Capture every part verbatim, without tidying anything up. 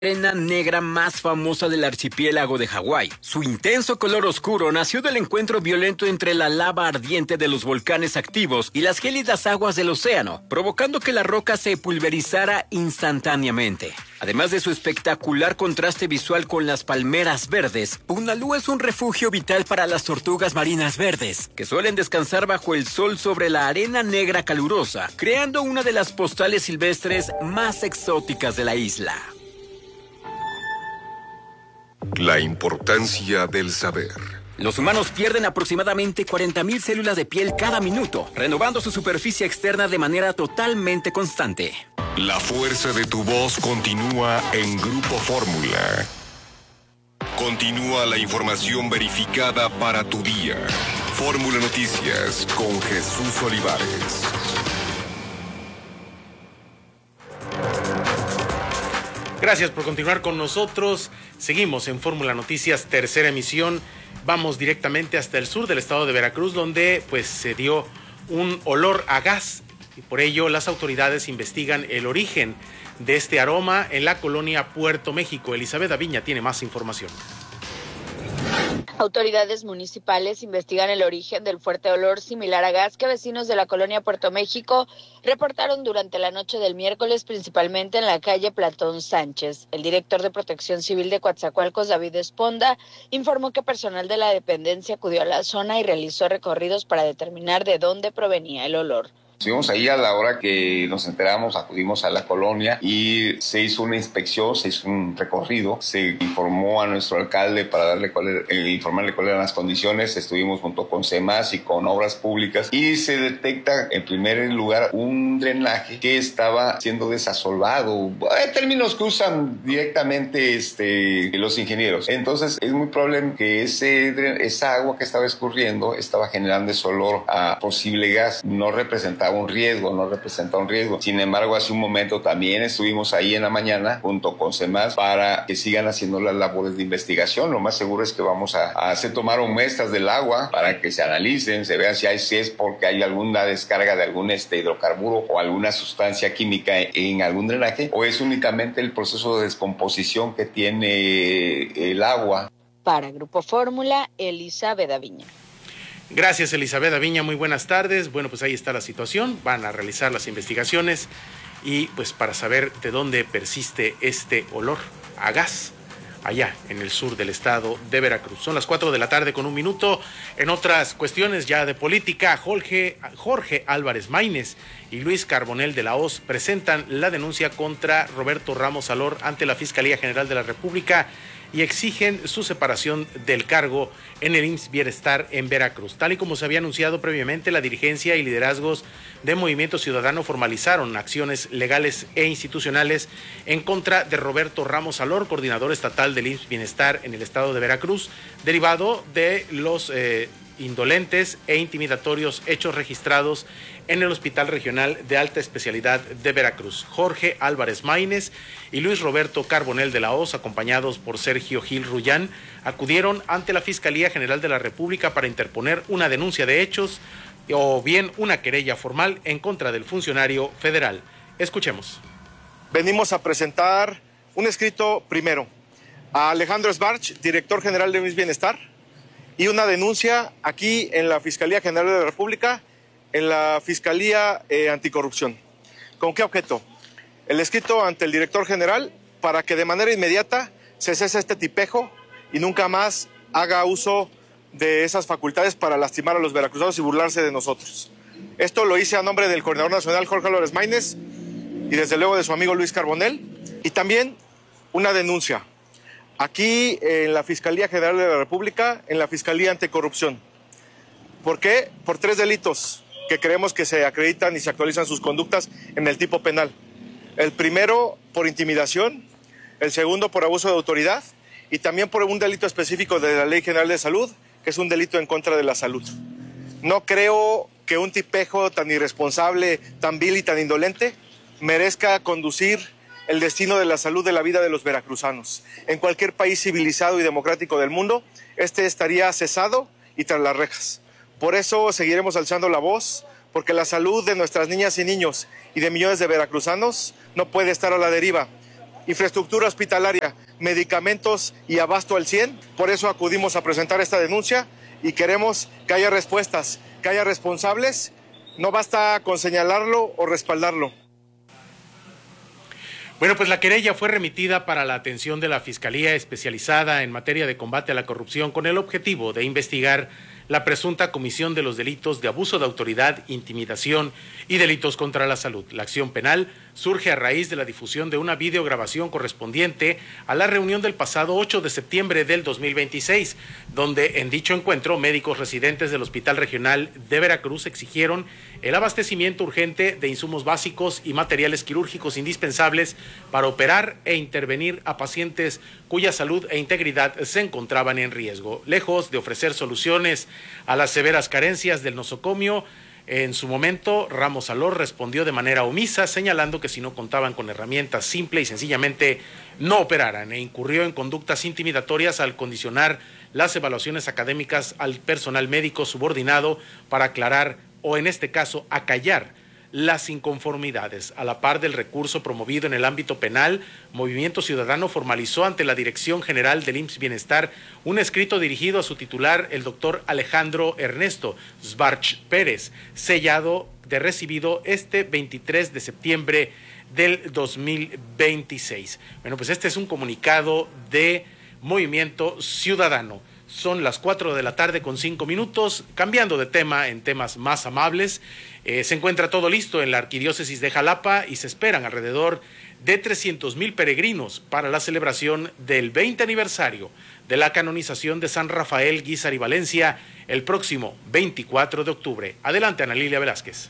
arena negra más famosa del archipiélago de Hawái. Su intenso color oscuro nació del encuentro violento entre la lava ardiente de los volcanes activos y las gélidas aguas del océano, provocando que la roca se pulverizara instantáneamente. Además de su espectacular contraste visual con las palmeras verdes, Punalú es un refugio vital para las tortugas marinas verdes, que suelen descansar bajo el sol sobre la arena negra calurosa, creando una de las postales silvestres más exóticas de la isla. La importancia del saber. Los humanos pierden aproximadamente cuarenta mil células de piel cada minuto, renovando su superficie externa de manera totalmente constante. La fuerza de tu voz continúa en Grupo Fórmula. Continúa la información verificada para tu día. Fórmula Noticias con Jesús Olivares. Gracias por continuar con nosotros. Seguimos en Fórmula Noticias, tercera emisión. Vamos directamente hasta el sur del estado de Veracruz, donde pues se dio un olor a gas y por ello las autoridades investigan el origen de este aroma en la colonia Puerto México. Elizabeth Aviña tiene más información. Autoridades municipales investigan el origen del fuerte olor similar a gas que vecinos de la colonia Puerto México reportaron durante la noche del miércoles, principalmente en la calle Platón Sánchez. El director de Protección Civil de Coatzacoalcos, David Esponda, informó que personal de la dependencia acudió a la zona y realizó recorridos para determinar de dónde provenía el olor. Estuvimos ahí a la hora que nos enteramos, acudimos a la colonia y se hizo una inspección, se hizo un recorrido, se informó a nuestro alcalde para darle cuál era, eh, informarle cuáles eran las condiciones. Estuvimos junto con CEMAS y con Obras Públicas y se detecta en primer lugar un drenaje que estaba siendo desasolvado. Hay términos que usan directamente este, los ingenieros. Entonces es muy probable que ese, esa agua que estaba escurriendo estaba generando ese olor a posible gas. No representaba un riesgo, no representa un riesgo. Sin embargo, hace un momento también estuvimos ahí en la mañana junto con CEMAS para que sigan haciendo las labores de investigación. Lo más seguro es que vamos a, a hacer tomar muestras del agua para que se analicen, se vean si, hay, si es porque hay alguna descarga de algún este, hidrocarburo o alguna sustancia química en, en algún drenaje, o es únicamente el proceso de descomposición que tiene el agua. Para Grupo Fórmula, Elizabeth Aviña. Gracias, Elizabeth Aviña, muy buenas tardes. Bueno, pues ahí está la situación, van a realizar las investigaciones y pues para saber de dónde persiste este olor a gas allá en el sur del estado de Veracruz. Son las cuatro de la tarde con un minuto. En otras cuestiones ya de política, Jorge, Jorge Álvarez Maínez y Luis Carbonell de la Hoz presentan la denuncia contra Roberto Ramos Salor ante la Fiscalía General de la República y exigen su separación del cargo en el I M S S Bienestar en Veracruz. Tal y como se había anunciado previamente, la dirigencia y liderazgos de Movimiento Ciudadano formalizaron acciones legales e institucionales en contra de Roberto Ramos Salor, coordinador estatal del I M S S Bienestar en el estado de Veracruz, derivado de los eh, indolentes e intimidatorios hechos registrados en el Hospital Regional de Alta Especialidad de Veracruz. Jorge Álvarez Maínez y Luis Roberto Carbonell de la Hoz, acompañados por Sergio Gil Rullán, acudieron ante la Fiscalía General de la República para interponer una denuncia de hechos o bien una querella formal en contra del funcionario federal. Escuchemos. Venimos a presentar un escrito primero a Alejandro Sbarch, director general de I M S S Bienestar, y una denuncia aquí en la Fiscalía General de la República, en la Fiscalía eh, Anticorrupción. ¿Con qué objeto? El escrito ante el director general para que de manera inmediata se cese este tipejo y nunca más haga uso de esas facultades para lastimar a los veracruzanos y burlarse de nosotros. Esto lo hice a nombre del coordinador nacional Jorge Álvarez Maínez y desde luego de su amigo Luis Carbonell. Y también una denuncia aquí en la Fiscalía General de la República, en la Fiscalía Anticorrupción. ¿Por qué? Por tres delitos que creemos que se acreditan y se actualizan sus conductas en el tipo penal. El primero por intimidación, el segundo por abuso de autoridad y también por un delito específico de la Ley General de Salud, que es un delito en contra de la salud. No creo que un tipejo tan irresponsable, tan vil y tan indolente merezca conducir el destino de la salud de la vida de los veracruzanos. En cualquier país civilizado y democrático del mundo, este estaría cesado y tras las rejas. Por eso seguiremos alzando la voz, porque la salud de nuestras niñas y niños y de millones de veracruzanos no puede estar a la deriva. infraestructura hospitalaria, medicamentos y abasto al cien. Por eso acudimos a presentar esta denuncia y queremos que haya respuestas, que haya responsables. No basta con señalarlo o respaldarlo. Bueno, pues la querella fue remitida para la atención de la Fiscalía Especializada en materia de combate a la corrupción con el objetivo de investigar la presunta comisión de los delitos de abuso de autoridad, intimidación y delitos contra la salud. La acción penal surge a raíz de la difusión de una videograbación correspondiente a la reunión del pasado ocho de septiembre del dos mil veintiséis, donde en dicho encuentro médicos residentes del Hospital Regional de Veracruz exigieron el abastecimiento urgente de insumos básicos y materiales quirúrgicos indispensables para operar e intervenir a pacientes cuya salud e integridad se encontraban en riesgo. Lejos de ofrecer soluciones a las severas carencias del nosocomio, en su momento Ramos Alor respondió de manera omisa, señalando que si no contaban con herramientas simple y sencillamente no operaran, e incurrió en conductas intimidatorias al condicionar las evaluaciones académicas al personal médico subordinado para aclarar o en este caso acallar las inconformidades. A la par del recurso promovido en el ámbito penal, Movimiento Ciudadano formalizó ante la Dirección General del I M S S Bienestar un escrito dirigido a su titular, el doctor Alejandro Ernesto Sbarch Pérez, sellado de recibido este veintitrés de septiembre del dos mil veintiséis. Bueno, pues este es un comunicado de Movimiento Ciudadano. Son las cuatro de la tarde con cinco minutos, cambiando de tema en temas más amables. Eh, se encuentra todo listo en la Arquidiócesis de Jalapa y se esperan alrededor de trescientos mil peregrinos para la celebración del veinte aniversario de la canonización de San Rafael Guízar y Valencia el próximo veinticuatro de octubre. Adelante, Ana Lilia Velázquez.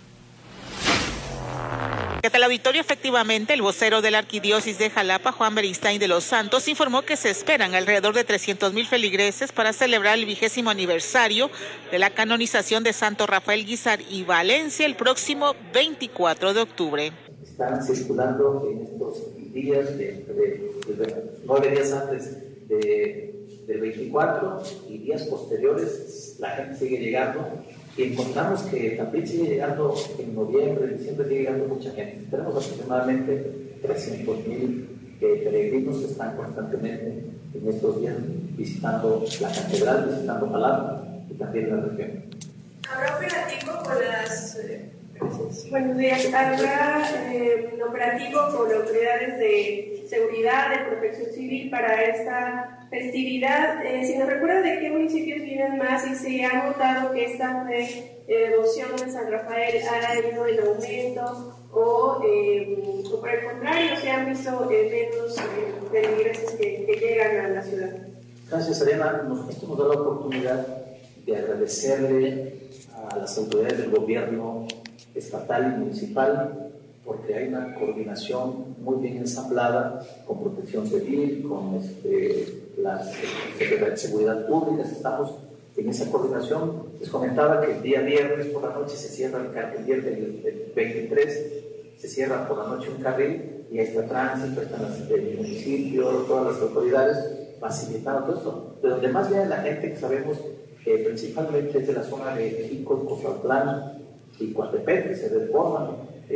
¿Qué tal, auditorio? Efectivamente, el vocero de la Arquidiócesis de Jalapa, Juan Beristain de los Santos, informó que se esperan alrededor de trescientos mil feligreses para celebrar el vigésimo aniversario de la canonización de Santo Rafael Guízar y Valencia el próximo veinticuatro de octubre. Están circulando en estos días, de, de, de, de nueve días antes de, del veinticuatro y días posteriores, la gente sigue llegando. Y encontramos que también sigue llegando en noviembre, en diciembre sigue llegando mucha gente. Tenemos aproximadamente trescientos mil eh, peregrinos que están constantemente en estos días visitando la catedral, visitando Jalapa y también la región. ¿Habrá operativo con las... Eh, buenos días. ¿Habrá eh, operativo con autoridades de seguridad, de protección civil para esta festividad? Eh, si nos recuerda de qué municipios vienen más y se ha notado que esta eh, devoción de San Rafael ha ido en aumento o, eh, o por el contrario se han visto eh, menos eh, feligreses que, que llegan a la ciudad. Gracias, Ariana. Nosotros nos da la oportunidad de agradecerle a las autoridades del gobierno estatal y municipal porque hay una coordinación muy bien ensamblada con Protección Civil, con este, la Secretaría de Seguridad Pública. Estamos en esa coordinación. Les comentaba que el día viernes por la noche se cierra el carril, el, el, el veintitrés se cierra por la noche un carril y ahí está tránsito, están las, el municipio, todas las autoridades facilitando todo esto. De donde más viene la gente, que sabemos que principalmente es de la zona de Jico, Cozatlán y Coatepec, que se reforman.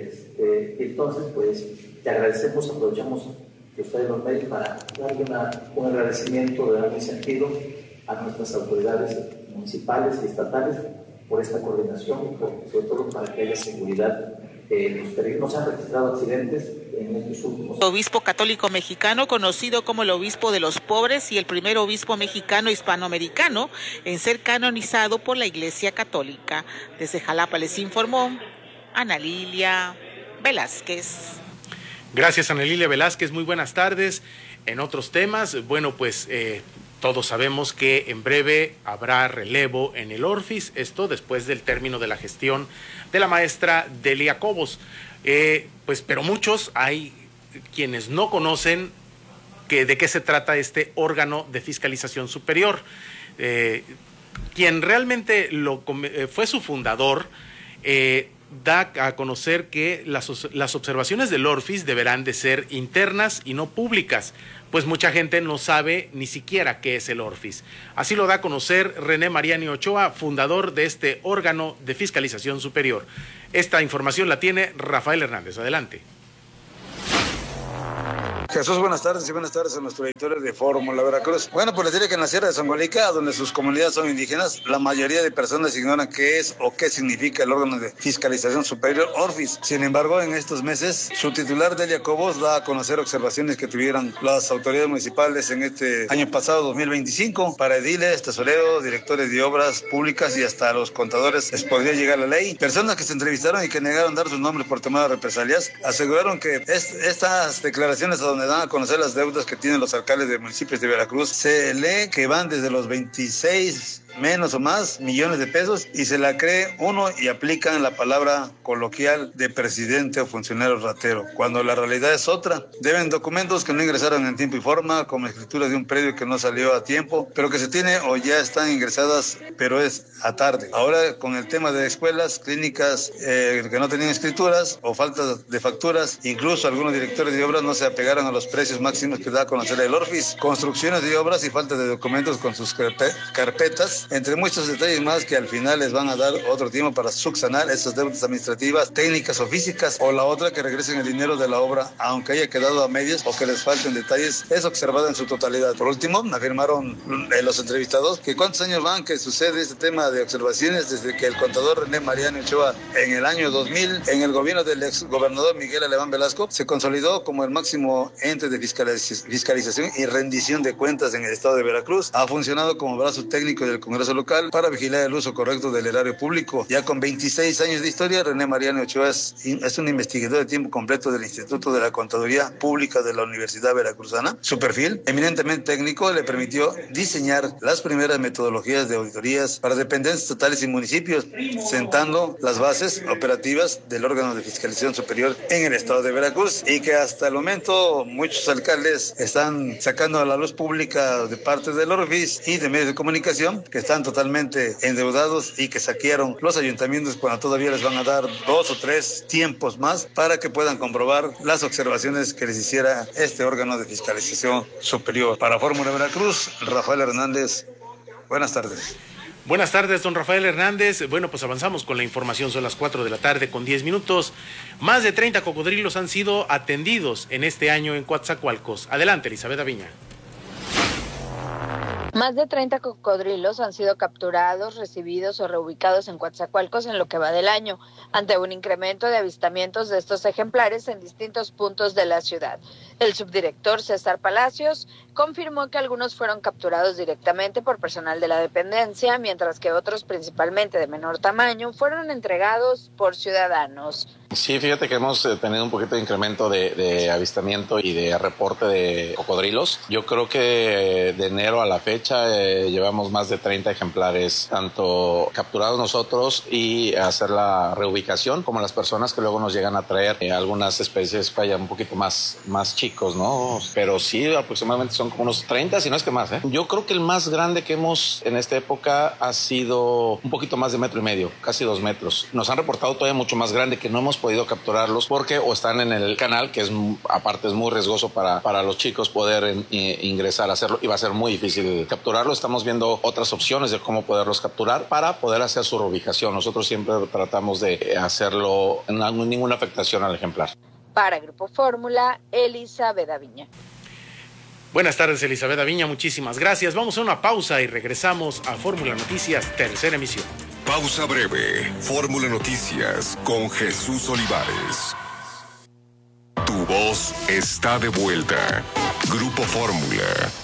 Este, entonces, pues, te agradecemos, aprovechamos que ustedes los medios para darle una, un agradecimiento, de darle sentido a nuestras autoridades municipales y estatales por esta coordinación, por, sobre todo para que haya seguridad. Eh, los peregrinos han registrado accidentes en estos últimos años. Obispo católico mexicano, conocido como el obispo de los pobres y el primer obispo mexicano hispanoamericano en ser canonizado por la Iglesia Católica. Desde Jalapa les informó Ana Lilia Velázquez. Gracias, Ana Lilia Velázquez. Muy buenas tardes. En otros temas, bueno, pues eh, todos sabemos que en breve habrá relevo en el Orfis, esto después del término de la gestión de la maestra Delia Cobos. Eh, pues, pero muchos hay quienes no conocen que, de qué se trata este órgano de fiscalización superior. Eh, quien realmente lo, eh, fue su fundador, eh, da a conocer que las, las observaciones del Orfis deberán de ser internas y no públicas, pues mucha gente no sabe ni siquiera qué es el Orfis. Así lo da a conocer René Mariani Ochoa, fundador de este órgano de fiscalización superior. Esta información la tiene Rafael Hernández. Adelante. Jesús, buenas tardes y buenas tardes a nuestros editores de Fórmula Veracruz. Bueno, pues les diré que en la Sierra de Zongolica, donde sus comunidades son indígenas, la mayoría de personas ignoran qué es o qué significa el órgano de fiscalización superior, ORFIS. Sin embargo, en estos meses, su titular, Delia Cobos, da a conocer observaciones que tuvieron las autoridades municipales en este año pasado, dos mil veinticinco. Para ediles, tesoreros, directores de obras públicas y hasta los contadores les podría llegar la ley. Personas que se entrevistaron y que negaron dar sus nombres por temor a represalias, aseguraron que es, estas declaraciones a donde dan a conocer las deudas que tienen los alcaldes de municipios de Veracruz, se lee que van desde los veintiséis menos o más millones de pesos y se la cree uno y aplican la palabra coloquial de presidente o funcionario ratero, cuando la realidad es otra. Deben documentos que no ingresaron en tiempo y forma, como escritura de un predio que no salió a tiempo, pero que se tiene o ya están ingresadas, pero es a tarde. Ahora con el tema de escuelas, clínicas eh, que no tenían escrituras o falta de facturas, incluso algunos directores de obras no se apegaron a los precios máximos que da a conocer el ORFIS. Construcciones de obras y falta de documentos con sus carpetas, entre muchos detalles más que al final les van a dar otro tiempo para subsanar esas deudas administrativas, técnicas o físicas, o la otra que regresen el dinero de la obra, aunque haya quedado a medias o que les falten detalles, es observada en su totalidad. Por último, afirmaron eh, los entrevistados que cuántos años van que sucede este tema de observaciones desde que el contador René Mariano Ochoa en el año dos mil, en el gobierno del ex gobernador Miguel Alemán Velasco, se consolidó como el máximo ente de fiscaliz- fiscalización y rendición de cuentas en el estado de Veracruz. Ha funcionado como brazo técnico del Congreso local para vigilar el uso correcto del erario público. Ya con veintiséis años de historia, René Mariano Ochoa es, es un investigador de tiempo completo del Instituto de la Contaduría Pública de la Universidad Veracruzana. Su perfil, eminentemente técnico, le permitió diseñar las primeras metodologías de auditorías para dependencias estatales y municipios, sentando las bases operativas del órgano de fiscalización superior en el estado de Veracruz, y que hasta el momento muchos alcaldes están sacando a la luz pública de parte del ORFIS y de medios de comunicación que están totalmente endeudados y que saquearon los ayuntamientos cuando todavía les van a dar dos o tres tiempos más para que puedan comprobar las observaciones que les hiciera este órgano de fiscalización superior. Para Fórmula Veracruz, Rafael Hernández. Buenas tardes. Buenas tardes, don Rafael Hernández. Bueno, pues avanzamos con la información. Son las cuatro de la tarde con diez minutos. Más de treinta cocodrilos han sido atendidos en este año en Coatzacoalcos. Adelante, Elizabeth Aviña. Más de treinta cocodrilos han sido capturados, recibidos o reubicados en Coatzacoalcos en lo que va del año, ante un incremento de avistamientos de estos ejemplares en distintos puntos de la ciudad. El subdirector César Palacios confirmó que algunos fueron capturados directamente por personal de la dependencia, mientras que otros, principalmente de menor tamaño, fueron entregados por ciudadanos. Sí, fíjate que hemos tenido un poquito de incremento de, de avistamiento y de reporte de cocodrilos. Yo creo que de enero a la fecha eh, llevamos más de treinta ejemplares, tanto capturados nosotros y hacer la reubicación, como las personas que luego nos llegan a traer eh, algunas especies para un poquito más, más chicos, ¿no? Pero sí, aproximadamente son como unos treinta, si no es que más, ¿eh? Yo creo que el más grande que hemos en esta época ha sido un poquito más de metro y medio, casi dos metros. Nos han reportado todavía mucho más grande que no hemos podido capturarlos porque o están en el canal, que es aparte es muy riesgoso para, para los chicos poder en, in, ingresar a hacerlo y va a ser muy difícil capturarlo. Estamos viendo otras opciones de cómo poderlos capturar para poder hacer su reubicación. Nosotros siempre tratamos de hacerlo sin ninguna afectación al ejemplar. Para Grupo Fórmula, Elizabeth Aviña. Buenas tardes, Elizabeth Aviña, muchísimas gracias. Vamos a una pausa y regresamos a Fórmula Noticias, tercera emisión. Pausa breve. Fórmula Noticias con Jesús Olivares. Tu voz está de vuelta. Grupo Fórmula.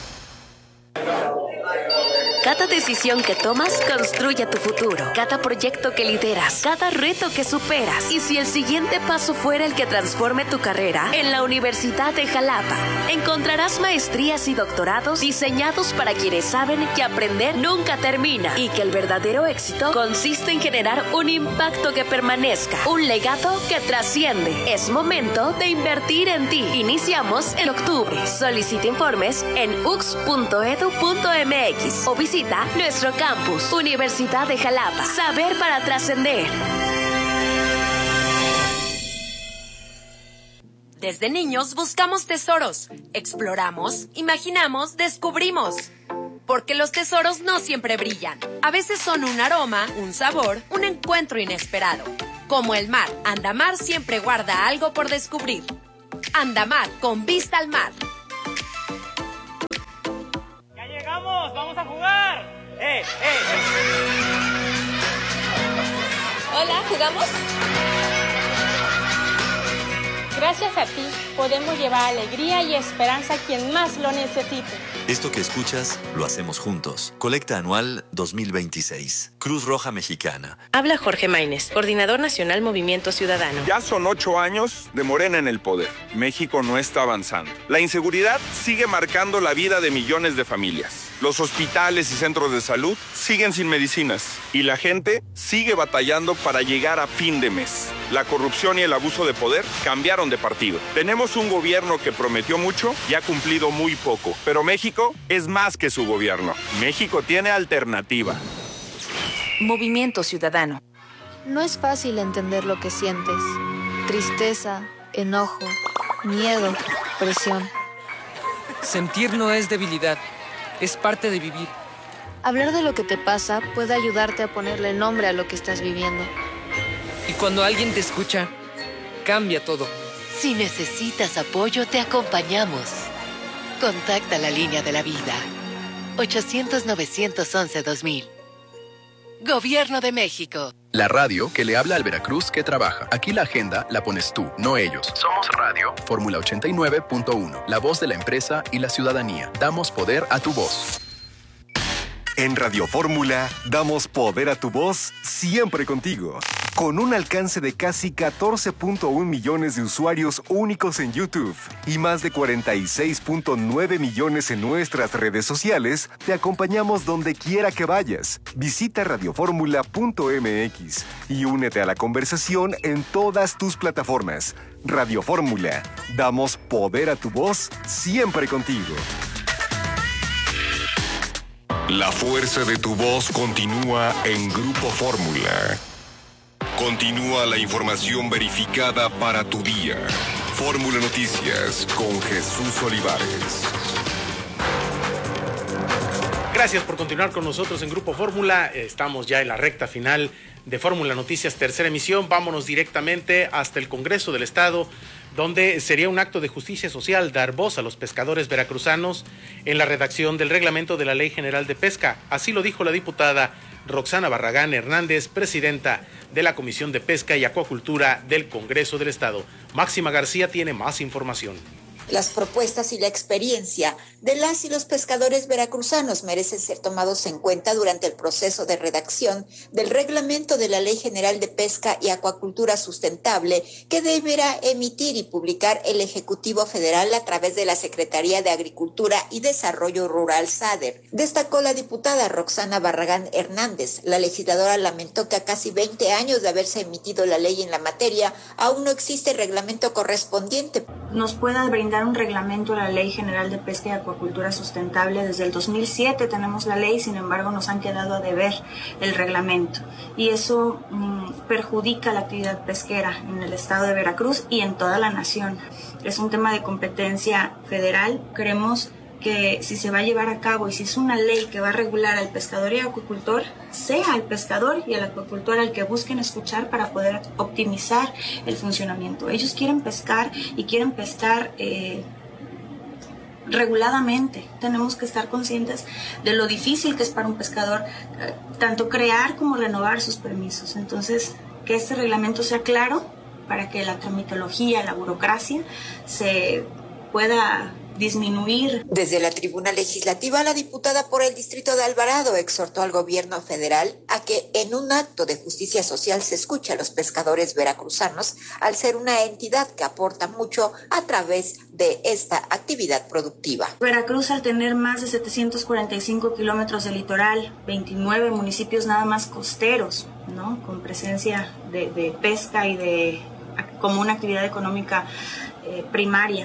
Cada decisión que tomas construye tu futuro. Cada proyecto que lideras, cada reto que superas. Y si el siguiente paso fuera el que transforme tu carrera, en la Universidad de Jalapa encontrarás maestrías y doctorados diseñados para quienes saben que aprender nunca termina y que el verdadero éxito consiste en generar un impacto que permanezca, un legado que trasciende. Es momento de invertir en ti. Iniciamos en octubre. Solicita informes en u x punto edu punto m x o visita nuestro campus, Universidad de Jalapa. Saber para trascender. Desde niños buscamos tesoros, exploramos, imaginamos, descubrimos. Porque los tesoros no siempre brillan. A veces son un aroma, un sabor, un encuentro inesperado. Como el mar, Andamar siempre guarda algo por descubrir. Andamar, con vista al mar. ¡Ya llegamos! ¡Vamos a jugar! ¡Eh, eh! Hola, ¿jugamos? Gracias a ti podemos llevar alegría y esperanza a quien más lo necesite. Esto que escuchas lo hacemos juntos. Colecta anual dos mil veintiséis. Cruz Roja Mexicana. Habla Jorge Maínez, coordinador nacional Movimiento Ciudadano. Ya son ocho años de Morena en el poder. México no está avanzando. La inseguridad sigue marcando la vida de millones de familias. Los hospitales y centros de salud siguen sin medicinas. Y la gente sigue batallando para llegar a fin de mes. La corrupción y el abuso de poder cambiaron de partido. Tenemos un gobierno que prometió mucho y ha cumplido muy poco. Pero México es más que su gobierno. México tiene alternativa. Movimiento Ciudadano. No es fácil entender lo que sientes. Tristeza, enojo, miedo, presión. Sentir no es debilidad, es parte de vivir. Hablar de lo que te pasa puede ayudarte a ponerle nombre a lo que estás viviendo. Y cuando alguien te escucha, cambia todo. Si necesitas apoyo, te acompañamos. Contacta la línea de la vida. ochocientos, novecientos once, dos mil. Gobierno de México. La radio que le habla al Veracruz que trabaja. Aquí la agenda la pones tú, no ellos. Somos Radio Fórmula ochenta y nueve punto uno. La voz de la empresa y la ciudadanía. Damos poder a tu voz. En Radio Fórmula, damos poder a tu voz siempre contigo. Con un alcance de casi catorce punto uno millones de usuarios únicos en YouTube y más de cuarenta y seis punto nueve millones en nuestras redes sociales, te acompañamos donde quiera que vayas. Visita radioformula punto m x y únete a la conversación en todas tus plataformas. Radio Fórmula, damos poder a tu voz siempre contigo. La fuerza de tu voz continúa en Grupo Fórmula. Continúa la información verificada para tu día. Fórmula Noticias con Jesús Olivares. Gracias por continuar con nosotros en Grupo Fórmula. Estamos ya en la recta final de Fórmula Noticias, tercera emisión. Vámonos directamente hasta el Congreso del Estado, donde sería un acto de justicia social dar voz a los pescadores veracruzanos en la redacción del reglamento de la Ley General de Pesca. Así lo dijo la diputada Roxana Barragán Hernández, presidenta de la Comisión de Pesca y Acuacultura del Congreso del Estado. Máxima García tiene más información. Las propuestas y la experiencia de las y los pescadores veracruzanos merecen ser tomados en cuenta durante el proceso de redacción del reglamento de la Ley General de Pesca y Acuacultura Sustentable que deberá emitir y publicar el Ejecutivo Federal a través de la Secretaría de Agricultura y Desarrollo Rural SADER. Destacó la diputada Roxana Barragán Hernández. La legisladora lamentó que a casi veinte años de haberse emitido la ley en la materia, aún no existe reglamento correspondiente. Nos pueda brindar un reglamento a la Ley General de Pesca y Acuacultura Sustentable. Desde el dos mil siete tenemos la ley, sin embargo nos han quedado a deber el reglamento y eso mmm, perjudica la actividad pesquera en el estado de Veracruz y en toda la nación. Es un tema de competencia federal. Creemos que si se va a llevar a cabo y si es una ley que va a regular al pescador y al acuicultor, sea el pescador y el acuicultor al que busquen escuchar para poder optimizar el funcionamiento. Ellos quieren pescar y quieren pescar eh, reguladamente. Tenemos que estar conscientes de lo difícil que es para un pescador eh, tanto crear como renovar sus permisos. Entonces, que este reglamento sea claro para que la tramitología, la burocracia se pueda disminuir. Desde la tribuna legislativa, la diputada por el distrito de Alvarado exhortó al gobierno federal a que en un acto de justicia social se escuche a los pescadores veracruzanos al ser una entidad que aporta mucho a través de esta actividad productiva. Veracruz, al tener más de setecientos cuarenta y cinco kilómetros de litoral, veintinueve municipios nada más costeros, ¿no?, con presencia de, de pesca y de como una actividad económica eh, primaria,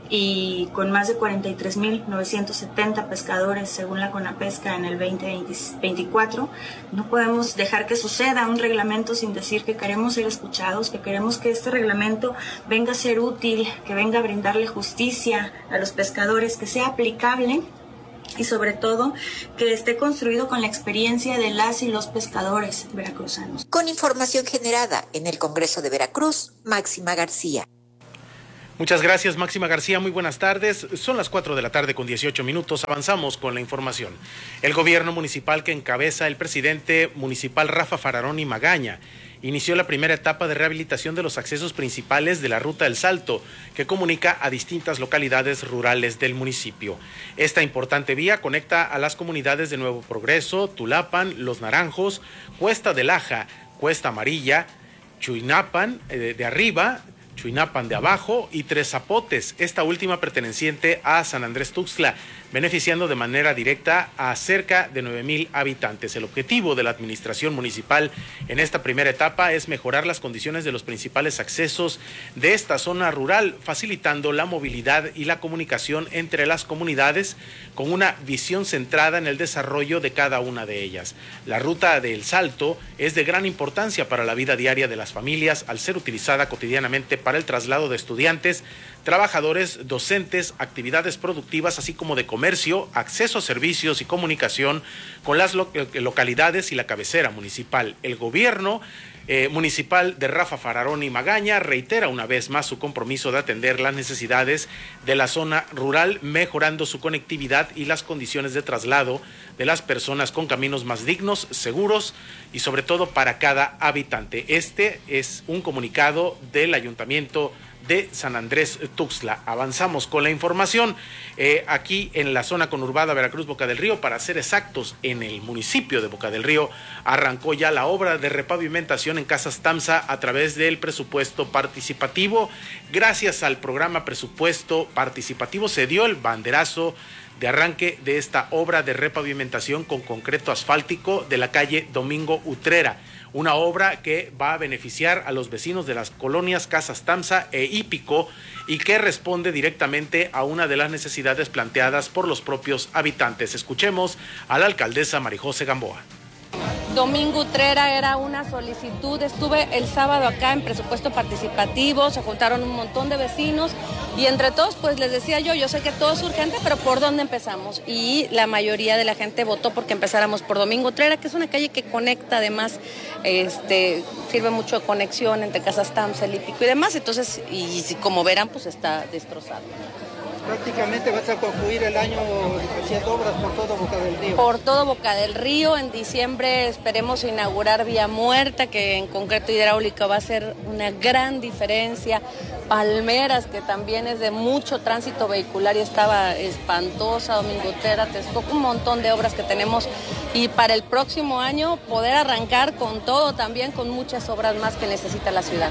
y con más de cuarenta y tres mil novecientos setenta pescadores según la CONAPESCA en el veinte veinticuatro, no podemos dejar que suceda un reglamento sin decir que queremos ser escuchados, que queremos que este reglamento venga a ser útil, que venga a brindarle justicia a los pescadores, que sea aplicable y sobre todo que esté construido con la experiencia de las y los pescadores veracruzanos. Con información generada en el Congreso de Veracruz, Máxima García. Muchas gracias, Máxima García. Muy buenas tardes. Son las cuatro de la tarde con dieciocho minutos. Avanzamos con la información. El gobierno municipal que encabeza el presidente municipal Rafa Fararoni Magaña inició la primera etapa de rehabilitación de los accesos principales de la Ruta del Salto, que comunica a distintas localidades rurales del municipio. Esta importante vía conecta a las comunidades de Nuevo Progreso, Tulapan, Los Naranjos, Cuesta de Laja, Cuesta Amarilla, Chuinapan eh, de arriba, Chuinapan de abajo y Tres Zapotes, esta última perteneciente a San Andrés Tuxtla, beneficiando de manera directa a cerca de nueve mil habitantes. El objetivo de la administración municipal en esta primera etapa es mejorar las condiciones de los principales accesos de esta zona rural, facilitando la movilidad y la comunicación entre las comunidades con una visión centrada en el desarrollo de cada una de ellas. La Ruta del Salto es de gran importancia para la vida diaria de las familias al ser utilizada cotidianamente para el traslado de estudiantes, trabajadores, docentes, actividades productivas, así como de comercio, acceso a servicios y comunicación con las lo- localidades y la cabecera municipal. El gobierno eh, municipal de Rafa Fararoni Magaña reitera una vez más su compromiso de atender las necesidades de la zona rural, mejorando su conectividad y las condiciones de traslado de las personas con caminos más dignos, seguros y sobre todo para cada habitante. Este es un comunicado del Ayuntamiento de San Andrés Tuxtla. Avanzamos con la información. Eh, aquí en la zona conurbada Veracruz Boca del Río, para ser exactos, en el municipio de Boca del Río, arrancó ya la obra de repavimentación en Casas Tamsa a través del presupuesto participativo. Gracias al programa Presupuesto Participativo se dio el banderazo de arranque de esta obra de repavimentación con concreto asfáltico de la calle Domingo Utrera, una obra que va a beneficiar a los vecinos de las colonias Casas Tamsa e Hípico y que responde directamente a una de las necesidades planteadas por los propios habitantes. Escuchemos a la alcaldesa Marijose Gamboa. Domingo Utrera era una solicitud, estuve el sábado acá en presupuesto participativo, se juntaron un montón de vecinos y entre todos pues les decía yo, yo sé que todo es urgente, pero ¿por dónde empezamos? Y la mayoría de la gente votó porque empezáramos por Domingo Utrera, que es una calle que conecta además, este, sirve mucho de conexión entre Casas Tamsa, el Hípico y demás, entonces, y como verán pues está destrozado. Prácticamente vas a concluir el año haciendo obras por todo Boca del Río. Por todo Boca del Río. En diciembre esperemos inaugurar Vía Muerta, que en concreto hidráulica va a ser una gran diferencia. Palmeras, que también es de mucho tránsito vehicular y estaba espantosa. Domingo Utrera, Texcoco, un montón de obras que tenemos. Y para el próximo año poder arrancar con todo, también con muchas obras más que necesita la ciudad.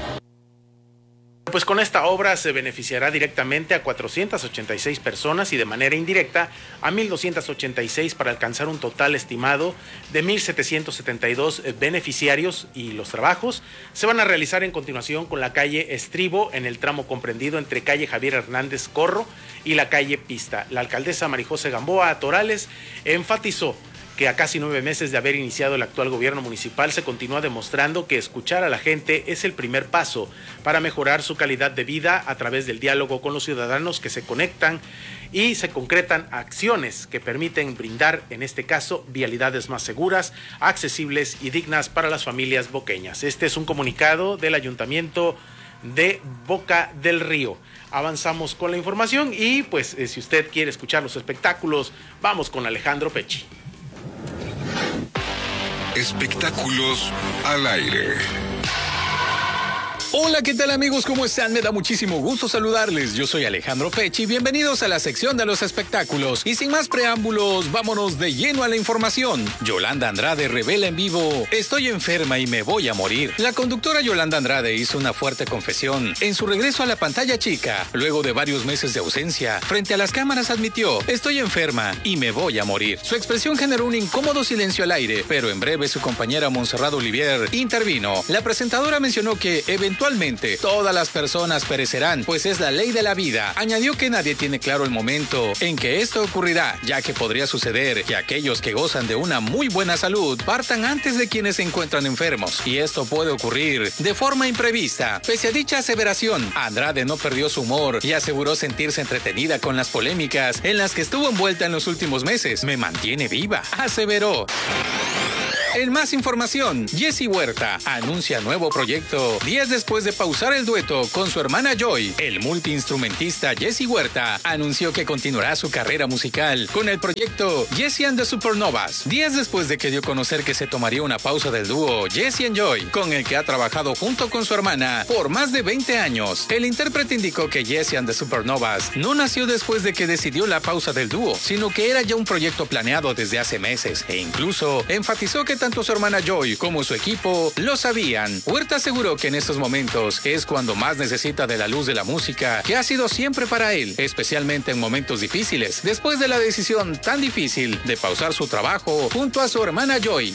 Pues con esta obra se beneficiará directamente a cuatrocientas ochenta y seis personas y de manera indirecta a mil doscientas ochenta y seis para alcanzar un total estimado de mil setecientos setenta y dos beneficiarios, y los trabajos se van a realizar en continuación con la calle Estribo en el tramo comprendido entre calle Javier Hernández Corro y la calle Pista. La alcaldesa Marijose Gamboa Torales enfatizó que a casi nueve meses de haber iniciado el actual gobierno municipal se continúa demostrando que escuchar a la gente es el primer paso para mejorar su calidad de vida a través del diálogo con los ciudadanos que se conectan y se concretan acciones que permiten brindar, en este caso, vialidades más seguras, accesibles y dignas para las familias boqueñas. Este es un comunicado del Ayuntamiento de Boca del Río. Avanzamos con la información y pues eh, si usted quiere escuchar los espectáculos, vamos con Alejandro Pecci. Espectáculos al aire. Hola, ¿qué tal amigos? ¿Cómo están? Me da muchísimo gusto saludarles. Yo soy Alejandro Pecci. Bienvenidos a la sección de los espectáculos. Y sin más preámbulos, vámonos de lleno a la información. Yolanda Andrade revela en vivo: estoy enferma y me voy a morir. La conductora Yolanda Andrade hizo una fuerte confesión en su regreso a la pantalla chica. Luego de varios meses de ausencia, frente a las cámaras admitió: estoy enferma y me voy a morir. Su expresión generó un incómodo silencio al aire, pero en breve su compañera Montserrat Olivier intervino. La presentadora mencionó que eventualmente todas las personas perecerán, pues es la ley de la vida. Añadió que nadie tiene claro el momento en que esto ocurrirá, ya que podría suceder que aquellos que gozan de una muy buena salud partan antes de quienes se encuentran enfermos, y esto puede ocurrir de forma imprevista. Pese a dicha aseveración, Andrade no perdió su humor y aseguró sentirse entretenida con las polémicas en las que estuvo envuelta en los últimos meses. Me mantiene viva, aseveró. En más información, Jessie Huerta anuncia nuevo proyecto. Días después de pausar el dueto con su hermana Joy, el multiinstrumentista Jessie Huerta anunció que continuará su carrera musical con el proyecto Jessie and the Supernovas. Días después de que dio a conocer que se tomaría una pausa del dúo Jessie and Joy, con el que ha trabajado junto con su hermana por más de veinte años, el intérprete indicó que Jessie and the Supernovas no nació después de que decidió la pausa del dúo, sino que era ya un proyecto planeado desde hace meses, e incluso enfatizó que tanto su hermana Joy como su equipo lo sabían. Huerta aseguró que en estos momentos es cuando más necesita de la luz de la música, que ha sido siempre para él, especialmente en momentos difíciles, después de la decisión tan difícil de pausar su trabajo junto a su hermana Joy.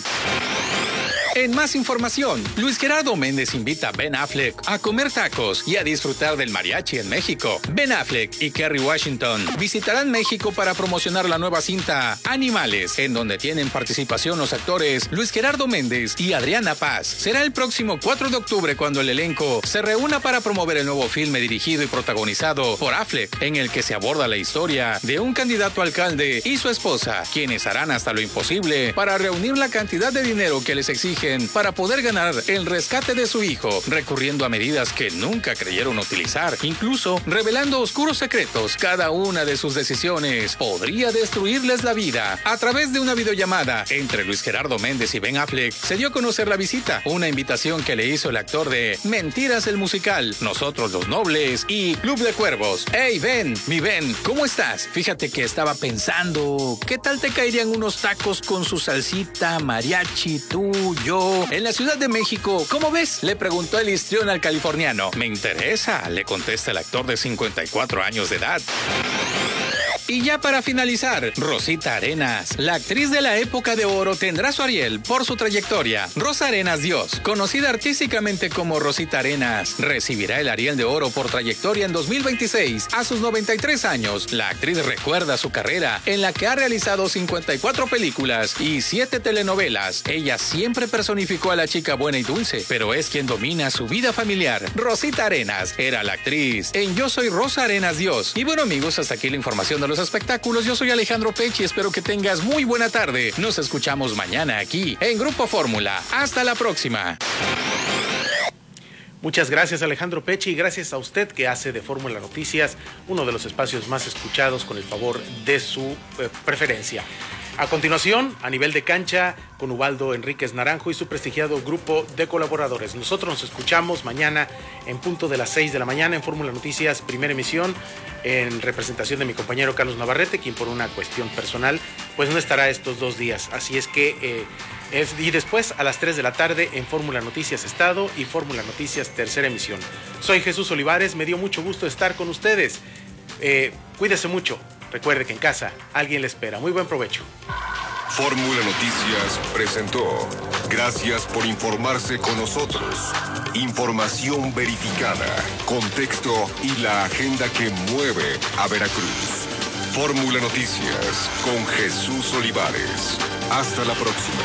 En más información, Luis Gerardo Méndez invita a Ben Affleck a comer tacos y a disfrutar del mariachi en México. Ben Affleck y Kerry Washington visitarán México para promocionar la nueva cinta Animales, en donde tienen participación los actores Luis Gerardo Méndez y Adriana Paz. Será el próximo cuatro de octubre cuando el elenco se reúna para promover el nuevo filme dirigido y protagonizado por Affleck, en el que se aborda la historia de un candidato a alcalde y su esposa, quienes harán hasta lo imposible para reunir la cantidad de dinero que les exige para poder ganar el rescate de su hijo, recurriendo a medidas que nunca creyeron utilizar, incluso revelando oscuros secretos. Cada una de sus decisiones podría destruirles la vida. A través de una videollamada entre Luis Gerardo Méndez y Ben Affleck, se dio a conocer la visita, una invitación que le hizo el actor de Mentiras el musical, Nosotros los Nobles y Club de Cuervos. Hey Ben, mi Ben, ¿cómo estás? Fíjate que estaba pensando, ¿qué tal te caerían unos tacos con su salsita, mariachi, tú, yo? En la Ciudad de México, ¿cómo ves? Le preguntó el histrión al californiano. Me interesa, le contesta el actor de cincuenta y cuatro años de edad. Y ya para finalizar, Rosita Arenas, la actriz de la época de oro, tendrá su Ariel por su trayectoria. Rosa Arenas Dios, conocida artísticamente como Rosita Arenas, recibirá el Ariel de oro por trayectoria en dos mil veintiséis. A sus noventa y tres años, la actriz recuerda su carrera, en la que ha realizado cincuenta y cuatro películas y siete telenovelas. Ella siempre personificó a la chica buena y dulce, pero es quien domina su vida familiar. Rosita Arenas era la actriz en Yo Soy Rosa Arenas Dios. Y bueno amigos, hasta aquí la información de los espectáculos. Yo soy Alejandro Pechi, espero que tengas muy buena tarde. Nos escuchamos mañana aquí en Grupo Fórmula. Hasta la próxima. Muchas gracias Alejandro Pechi y gracias a usted que hace de Fórmula Noticias uno de los espacios más escuchados con el favor de su eh, preferencia. A continuación, a nivel de cancha, con Ubaldo Enríquez Naranjo y su prestigiado grupo de colaboradores. Nosotros nos escuchamos mañana en punto de las seis de la mañana en Fórmula Noticias, primera emisión, en representación de mi compañero Carlos Navarrete, quien por una cuestión personal, pues no estará estos dos días. Así es que, eh, es, y después a las tres de la tarde en Fórmula Noticias Estado y Fórmula Noticias tercera emisión. Soy Jesús Olivares, me dio mucho gusto estar con ustedes. Eh, cuídese mucho. Recuerde que en casa alguien le espera. Muy buen provecho. Fórmula Noticias presentó. Gracias por informarse con nosotros. Información verificada, contexto y la agenda que mueve a Veracruz. Fórmula Noticias con Jesús Olivares. Hasta la próxima.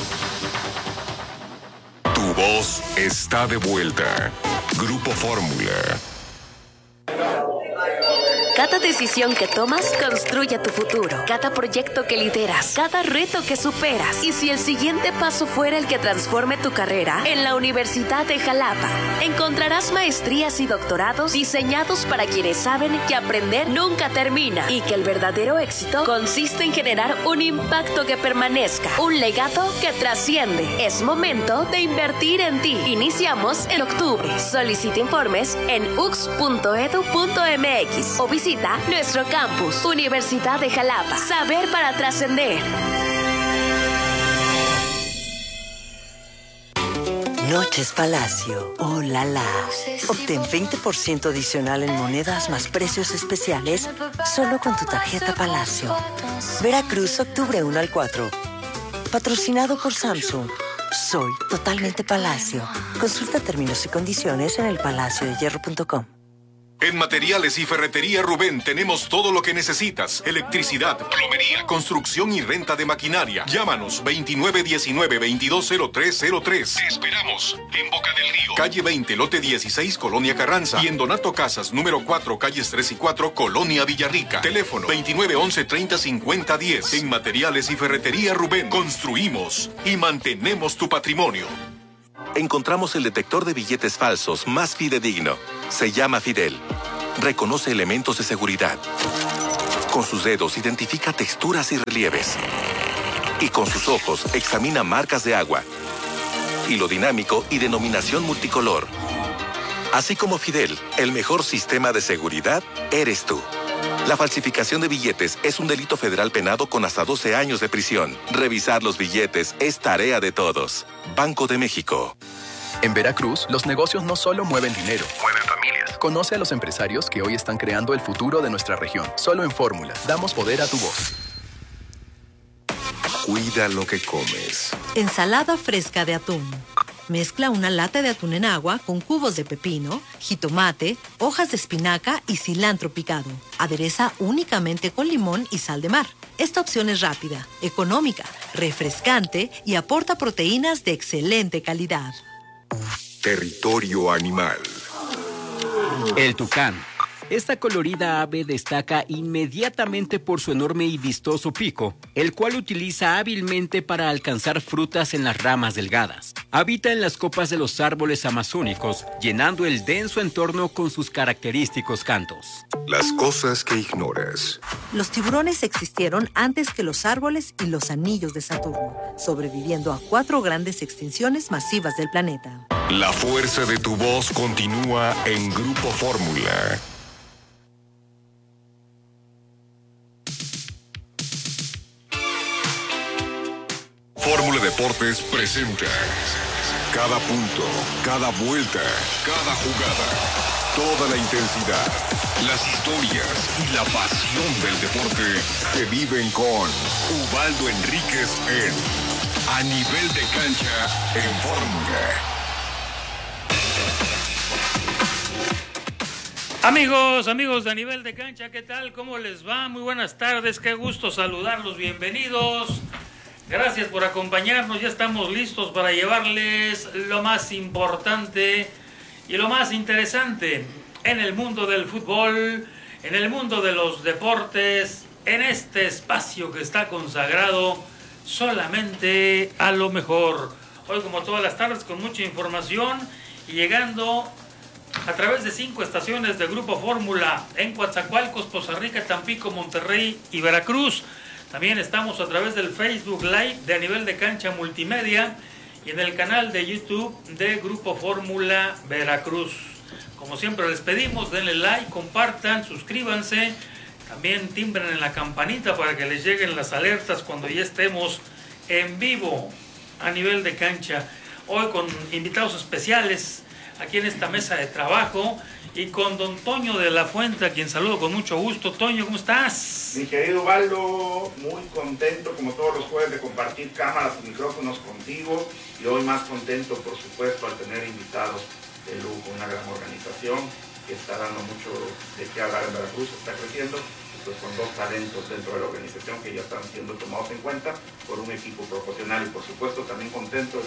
Tu voz está de vuelta. Grupo Fórmula. Cada decisión que tomas construye tu futuro. Cada proyecto que lideras, cada reto que superas. Y si el siguiente paso fuera el que transforme tu carrera, en la Universidad de Jalapa encontrarás maestrías y doctorados diseñados para quienes saben que aprender nunca termina y que el verdadero éxito consiste en generar un impacto que permanezca, un legado que trasciende. Es momento de invertir en ti. Iniciamos en octubre. Solicita informes en u x punto e d u punto m x o visita nuestro campus, Universidad de Jalapa. Saber para trascender. Noches Palacio. ¡Oh, la, la! Obtén veinte por ciento adicional en monedas más precios especiales solo con tu tarjeta Palacio. Veracruz, octubre uno al cuatro. Patrocinado por Samsung. Soy totalmente Palacio. Consulta términos y condiciones en el palacio de hierro punto com. En Materiales y Ferretería Rubén tenemos todo lo que necesitas. Electricidad, plomería, construcción y renta de maquinaria. Llámanos veintinueve diecinueve veintidós cero tres cero tres. Te esperamos en Boca del Río. Calle veinte, lote dieciséis, Colonia Carranza. Y en Donato Casas, número cuatro, calles tres y cuatro, Colonia Villarrica. Teléfono veintinueve once treinta cincuenta diez. En Materiales y Ferretería Rubén construimos y mantenemos tu patrimonio. Encontramos el detector de billetes falsos más fidedigno. Se llama Fidel. Reconoce elementos de seguridad. Con sus dedos identifica texturas y relieves. Y con sus ojos examina marcas de agua. Hilo dinámico y denominación multicolor. Así como Fidel, el mejor sistema de seguridad eres tú. La falsificación de billetes es un delito federal penado con hasta doce años de prisión. Revisar los billetes es tarea de todos. Banco de México. En Veracruz, los negocios no solo mueven dinero, mueven familias. Conoce a los empresarios que hoy están creando el futuro de nuestra región. Solo en Fórmula, damos poder a tu voz. Cuida lo que comes. Ensalada fresca de atún. Mezcla una lata de atún en agua con cubos de pepino, jitomate, hojas de espinaca y cilantro picado. Adereza únicamente con limón y sal de mar. Esta opción es rápida, económica, refrescante y aporta proteínas de excelente calidad. Territorio animal. El tucán. Esta colorida ave destaca inmediatamente por su enorme y vistoso pico, el cual utiliza hábilmente para alcanzar frutas en las ramas delgadas. Habita en las copas de los árboles amazónicos, llenando el denso entorno con sus característicos cantos. Las cosas que ignoras. Los tiburones existieron antes que los árboles y los anillos de Saturno, sobreviviendo a cuatro grandes extinciones masivas del planeta. La fuerza de tu voz continúa en Grupo Fórmula. Fórmula Deportes presenta cada punto, cada vuelta, cada jugada, toda la intensidad, las historias y la pasión del deporte se viven con Ubaldo Enríquez en A Nivel de Cancha en Fórmula. Amigos, amigos de A Nivel de Cancha, ¿qué tal? ¿Cómo les va? Muy buenas tardes, qué gusto saludarlos, bienvenidos. Gracias por acompañarnos, ya estamos listos para llevarles lo más importante y lo más interesante en el mundo del fútbol, en el mundo de los deportes, en este espacio que está consagrado solamente a lo mejor. Hoy, como todas las tardes, con mucha información y llegando a través de cinco estaciones de Grupo Fórmula en Coatzacoalcos, Poza Rica, Tampico, Monterrey y Veracruz. También estamos a través del Facebook Live de A Nivel de Cancha Multimedia y en el canal de YouTube de Grupo Fórmula Veracruz. Como siempre les pedimos, denle like, compartan, suscríbanse, también timbren en la campanita para que les lleguen las alertas cuando ya estemos en vivo A Nivel de Cancha. Hoy con invitados especiales aquí en esta mesa de trabajo y con don Toño de la Fuente, a quien saludo con mucho gusto. Toño, ¿cómo estás? Mi querido Ubaldo, muy contento como todos los jueves de compartir cámaras y micrófonos contigo, y hoy más contento por supuesto al tener invitados de lujo, una gran organización que está dando mucho de qué hablar en Veracruz, está creciendo, y pues con dos talentos dentro de la organización que ya están siendo tomados en cuenta por un equipo profesional, y por supuesto también contento de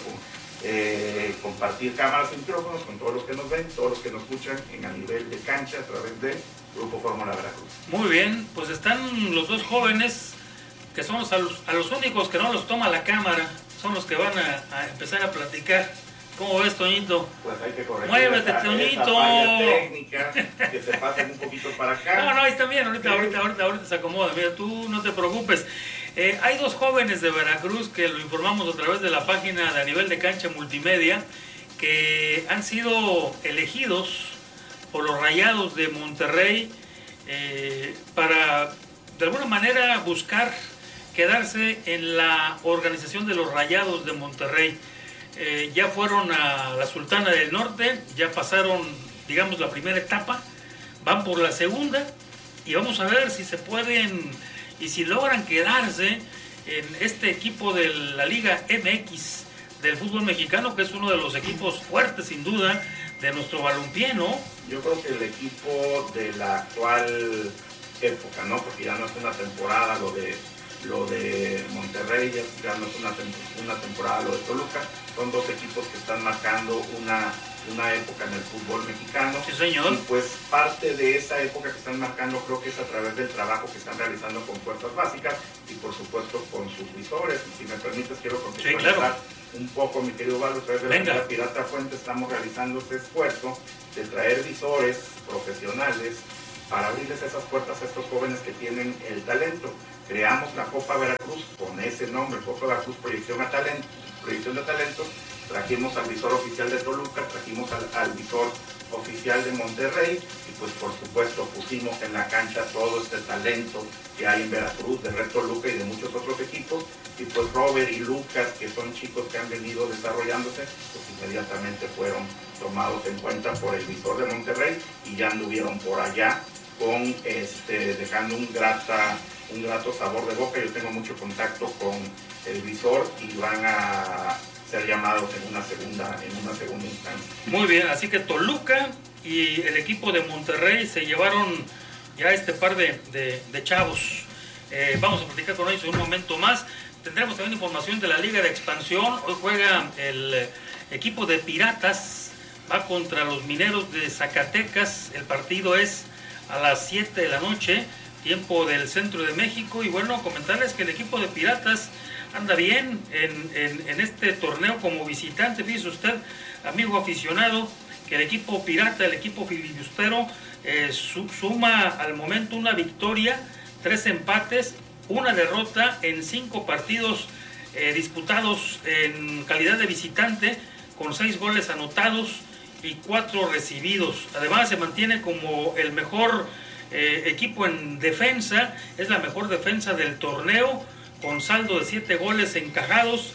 Eh, compartir cámaras y micrófonos con todos los que nos ven, todos los que nos escuchan en A Nivel de Cancha a través de Grupo Fórmula Veracruz. Muy bien, pues están los dos jóvenes que son los, a, los, a los únicos que no los toma la cámara, son los que van a, a empezar a platicar. ¿Cómo ves, Toñito? Pues hay que corregir. Muévete, esa, Toñito. Esa falla técnica, que se pasen un poquito para acá. No, no, ahí está bien, ahorita, ¿sí? ahorita, ahorita, ahorita se acomoda. Mira, tú no te preocupes. Eh, hay dos jóvenes de Veracruz que lo informamos a través de la página de A Nivel de Cancha Multimedia, que han sido elegidos por los Rayados de Monterrey eh, para, de alguna manera, buscar quedarse en la organización de los Rayados de Monterrey. Eh, ya fueron a la Sultana del Norte, ya pasaron, digamos, la primera etapa, van por la segunda, y vamos a ver si se pueden y si logran quedarse en este equipo de la Liga M X del fútbol mexicano, que es uno de los equipos fuertes sin duda de nuestro balompié, ¿no? Yo creo que el equipo de la actual época, ¿no? Porque ya no es una temporada lo de lo de Monterrey, ya no es una, una temporada lo de Toluca, son dos equipos que están marcando una, una época en el fútbol mexicano. Sí, señor. Y pues parte de esa época que están marcando creo que es a través del trabajo que están realizando con fuerzas básicas y por supuesto con sus visores. Y si me permites quiero contextualizar sí, claro. un poco, mi querido Valdo, a través de la Liga Pirata Fuente estamos realizando este esfuerzo de traer visores profesionales para abrirles esas puertas a estos jóvenes que tienen el talento. Creamos la Copa Veracruz con ese nombre, Copa Veracruz Proyección a Talento, Proyección de Talentos. Trajimos al visor oficial de Toluca, trajimos al, al visor oficial de Monterrey y pues por supuesto pusimos en la cancha todo este talento que hay en Veracruz, de Red Toluca y de muchos otros equipos. Y pues Robert y Lucas, que son chicos que han venido desarrollándose, pues inmediatamente fueron tomados en cuenta por el visor de Monterrey y ya anduvieron por allá con este, dejando un grata un grato sabor de boca. Yo tengo mucho contacto con el visor y van a ser llamados en una segunda, en una segunda instancia. Muy bien, así que Toluca y el equipo de Monterrey se llevaron ya este par de, de, de chavos. Eh, vamos a platicar con ellos en un momento más. Tendremos también información de la Liga de Expansión. Hoy juega el equipo de Piratas, va contra los Mineros de Zacatecas. El partido es a las siete de la noche, tiempo del centro de México. Y bueno, comentarles que el equipo de Piratas anda bien en, en, en este torneo como visitante. Fíjese usted, amigo aficionado, que el equipo pirata, el equipo filibustero, eh, su, suma al momento una victoria, tres empates, una derrota en cinco partidos eh, disputados en calidad de visitante, con seis goles anotados y cuatro recibidos. Además se mantiene como el mejor eh, equipo en defensa, es la mejor defensa del torneo, con saldo de siete goles encajados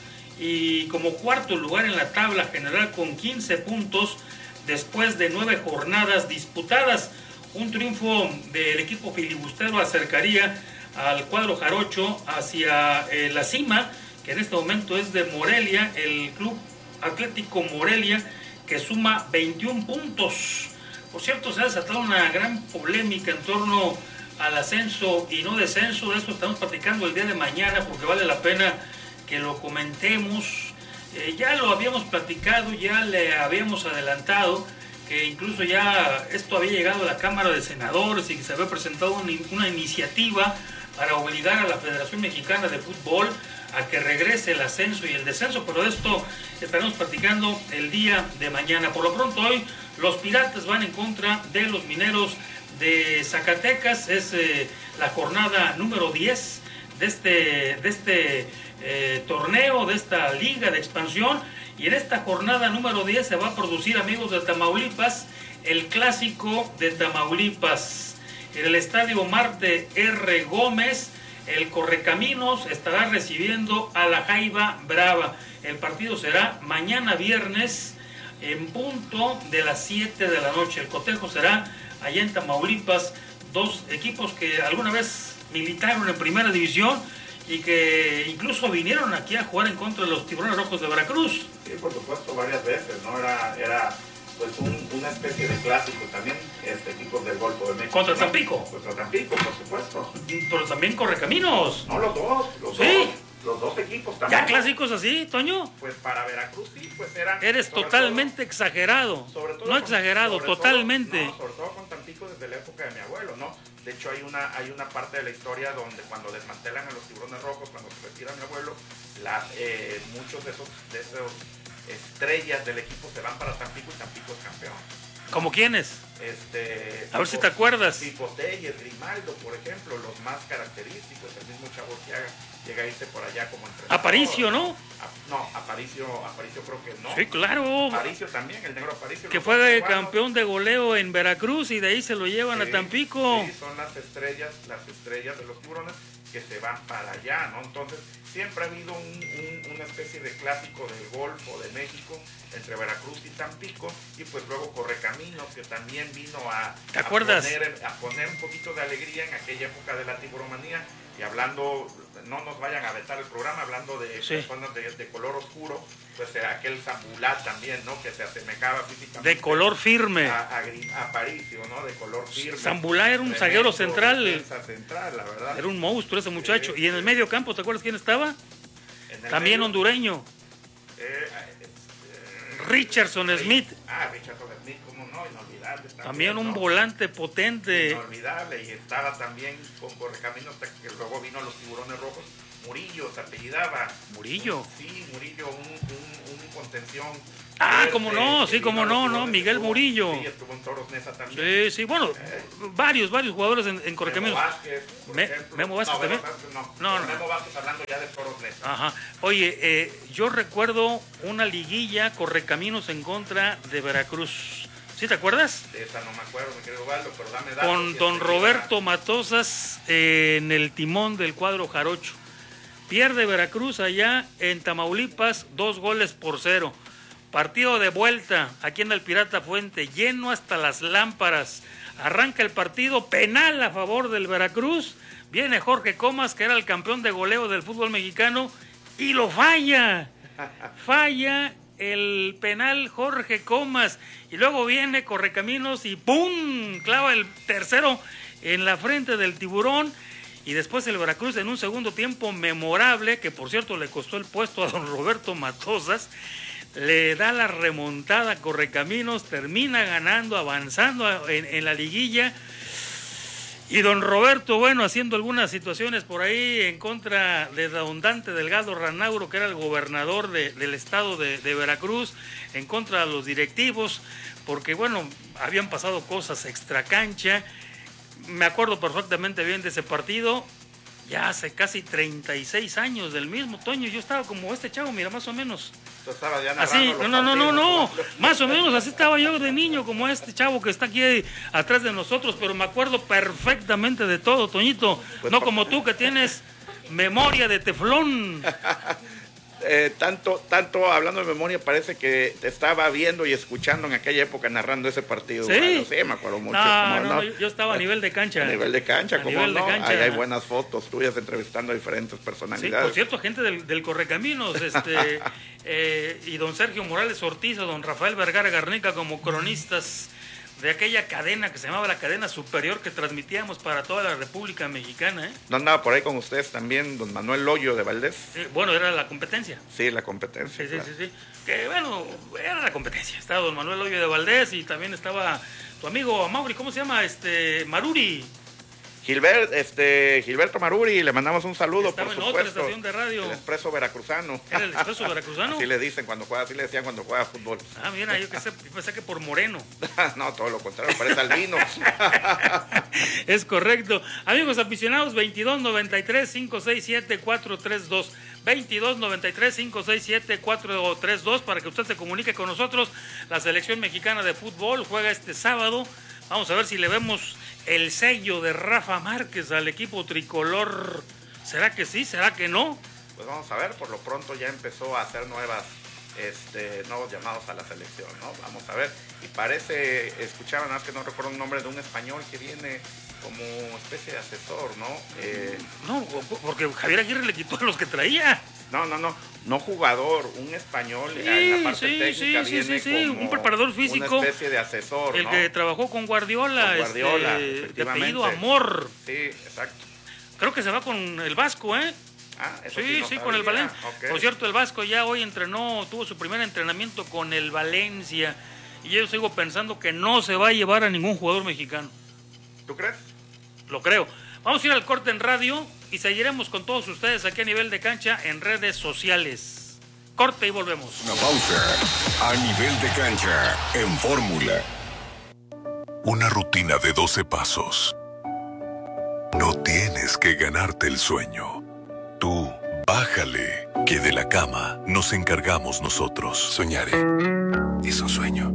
y como cuarto lugar en la tabla general con quince puntos después de nueve jornadas disputadas. Un triunfo del equipo filibustero acercaría al cuadro jarocho hacia eh, la cima, que en este momento es de Morelia, el Club Atlético Morelia, que suma veintiún puntos. Por cierto, se ha desatado una gran polémica en torno al ascenso y no descenso. De esto estamos platicando el día de mañana porque vale la pena que lo comentemos. Eh, ya lo habíamos platicado, ya le habíamos adelantado que incluso ya esto había llegado a la Cámara de Senadores y que se había presentado una, una iniciativa para obligar a la Federación Mexicana de Fútbol a que regrese el ascenso y el descenso, pero de esto estaremos platicando el día de mañana. Por lo pronto hoy los Piratas van en contra de los Mineros de Zacatecas. Es eh, la jornada número diez de este, de este eh, torneo, de esta liga de expansión, y en esta jornada número diez se va a producir, amigos de Tamaulipas, el clásico de Tamaulipas. En el estadio Marte R. Gómez, el Correcaminos estará recibiendo a la Jaiba Brava. El partido será mañana viernes en punto de las siete de la noche. El cotejo será allá en Tamaulipas, dos equipos que alguna vez militaron en primera división y que incluso vinieron aquí a jugar en contra de los Tiburones Rojos de Veracruz. Sí, por supuesto, varias veces, ¿no? Era, era pues un, una especie de clásico también, este equipo del Golfo de México. ¿Contra Tampico? Contra Tampico, por supuesto. Pero también Correcaminos. No, los dos, los ¿Sí? dos. Los dos equipos también. ¿Ya clásicos así, Toño? Pues para Veracruz sí, pues eran... Eres totalmente todo, exagerado. Sobre todo no con, exagerado, sobre totalmente. Todo, no, sobre todo con Tampico desde la época de mi abuelo, ¿no? De hecho hay una, hay una parte de la historia donde cuando desmantelan a los Tiburones Rojos, cuando se retira mi abuelo, la, eh, muchos de esos, de esos estrellas del equipo se van para Tampico y Tampico es campeón. ¿Cómo quiénes? Este, a ver si te acuerdas. Tipo Telles, Grimaldo, por ejemplo, los más característicos, el mismo Chavo Tiaga llega a irse por allá como entrenador. Aparicio, ¿no? A, no, Aparicio, Aparicio creo que no. Sí, claro. Aparicio también, el negro Aparicio. Que fue campeón de goleo en Veracruz y de ahí se lo llevan sí, a Tampico. Sí, son las estrellas, las estrellas de los Tiburones que se van para allá, ¿no? Entonces, siempre ha habido un, un, una especie de clásico del Golfo de México entre Veracruz y Tampico, y pues luego Correcaminos, que también vino a, ¿Te acuerdas? a, poner, a poner un poquito de alegría en aquella época de la tiburomanía. Y hablando no nos vayan a vetar el programa hablando de sí. personas de, de color oscuro, pues eh, aquel Zambulá también, ¿no? Que se asemejaba físicamente. De color firme. A, a, a Aparicio, ¿no? De color firme. Zambulá era un zaguero central. central la verdad. Era un monstruo ese muchacho. Sí, y en el medio campo, ¿te acuerdas quién estaba? También medio, hondureño. Eh, eh, Richardson eh, Smith. Ah, Richardson Smith, cómo no, inolvidable. También, también un ¿no? volante potente. Inolvidable, y estaba también con Correcaminos, hasta que luego vino los Tiburones Rojos. Murillo, se apellidaba. Murillo. Un, sí, Murillo, un, un, un contención. Ah, este, cómo no, sí, cómo no, no, Miguel estuvo, Murillo. Sí, estuvo en Toros Neza también. Sí, sí, bueno, eh, varios, varios jugadores en, en Correcaminos. Memo Vázquez, por Me, ejemplo. Memo Vázquez no, también. Vázquez, no, no, no. Memo Vázquez hablando ya de Toros Neza. Ajá. Oye, eh, yo recuerdo una liguilla Correcaminos en contra de Veracruz. ¿Sí te acuerdas? De esa no me acuerdo, mi querido Valdo, pero dame datos. Con don Roberto Matosas eh, en el timón del cuadro jarocho. Pierde Veracruz allá en Tamaulipas, dos goles por cero. Partido de vuelta, aquí en el Pirata Fuente, lleno hasta las lámparas. Arranca el partido, penal a favor del Veracruz. Viene Jorge Comas, que era el campeón de goleo del fútbol mexicano, y lo falla. Falla el penal Jorge Comas. Y luego viene Correcaminos y ¡pum! Clava el tercero en la frente del Tiburón. Y después el Veracruz en un segundo tiempo memorable, que por cierto le costó el puesto a don Roberto Matosas, le da la remontada a Correcaminos, termina ganando, avanzando en, en la liguilla. Y don Roberto, bueno, haciendo algunas situaciones por ahí en contra de don Dante Delgado Ranauro, que era el gobernador de, del estado de, de Veracruz, en contra de los directivos, porque bueno, habían pasado cosas extracancha. Me acuerdo perfectamente bien de ese partido, ya hace casi treinta y seis años del mismo, Toño. Yo estaba como este chavo, mira, más o menos. Tú estabas ya así, no, no, no, no, no, más o menos así estaba yo de niño, como este chavo que está aquí atrás de nosotros, pero me acuerdo perfectamente de todo, Toñito. Pues no como tú que tienes memoria de teflón. Eh, tanto, tanto hablando de memoria, parece que te estaba viendo y escuchando en aquella época narrando ese partido. Sí, bueno, sí me acuerdo mucho. No, no, no, yo estaba a nivel de cancha. A nivel de cancha, como no. De cancha. Ahí hay buenas fotos tuyas entrevistando a diferentes personalidades. Sí, por cierto, gente del, del Correcaminos, este, eh, y don Sergio Morales Ortiz o don Rafael Vergara Garnica como cronistas de aquella cadena que se llamaba la cadena superior que transmitíamos para toda la República Mexicana, ¿eh? ¿No andaba por ahí con ustedes también don Manuel Loyo de Valdés? Eh, bueno, era la competencia. Sí, la competencia. Sí, claro. sí, sí, sí. Que bueno, era la competencia. Estaba don Manuel Loyo de Valdés y también estaba tu amigo Mauri, ¿cómo se llama? Este, Maruri. Gilbert, este, Gilberto Maruri, le mandamos un saludo, estaba por en supuesto. Otra estación de radio. El Expreso Veracruzano. ¿Era el Expreso Veracruzano? Así le dicen cuando juega, así le decían cuando juega fútbol. Ah, mira, yo que sé, pensé que por moreno. No, todo lo contrario, parece albino. Es correcto. Amigos aficionados, veintidós noventa y tres, cinco seis siete, cuatro tres dos. veintidós noventa y tres, cinco seis siete, cuatro tres dos para que usted se comunique con nosotros. La selección mexicana de fútbol juega este sábado. Vamos a ver si le vemos el sello de Rafa Márquez al equipo tricolor. ¿Será que sí? ¿Será que no? Pues vamos a ver, por lo pronto ya empezó a hacer nuevas, este, nuevos llamados a la selección, ¿no? Vamos a ver. Y parece, escuchaban, nada más que no recuerdo un nombre de un español que viene como especie de asesor, ¿no? Eh, no, porque Javier Aguirre le quitó a los que traía. No, no, no, no jugador, un español sí, en la parte sí, técnica sí, viene sí, sí, como un preparador físico, una especie de asesor, el ¿no? que trabajó con Guardiola, con Guardiola, este, de apellido Amor. Sí, exacto. Creo que se va con el Vasco, ¿eh? Ah, eso sí, sí, no sí, sabía. con el Valencia. Okay. Por cierto, el Vasco ya hoy entrenó, tuvo su primer entrenamiento con el Valencia. Y yo sigo pensando que no se va a llevar a ningún jugador mexicano. ¿Tú crees? Lo creo. Vamos a ir al corte en radio y seguiremos con todos ustedes aquí a nivel de cancha en redes sociales. Corte y volvemos. Una pausa. A nivel de cancha en Fórmula. Una rutina de doce pasos. No tienes que ganarte el sueño. Tú, bájale, que de la cama nos encargamos nosotros. Soñaré. Es un sueño.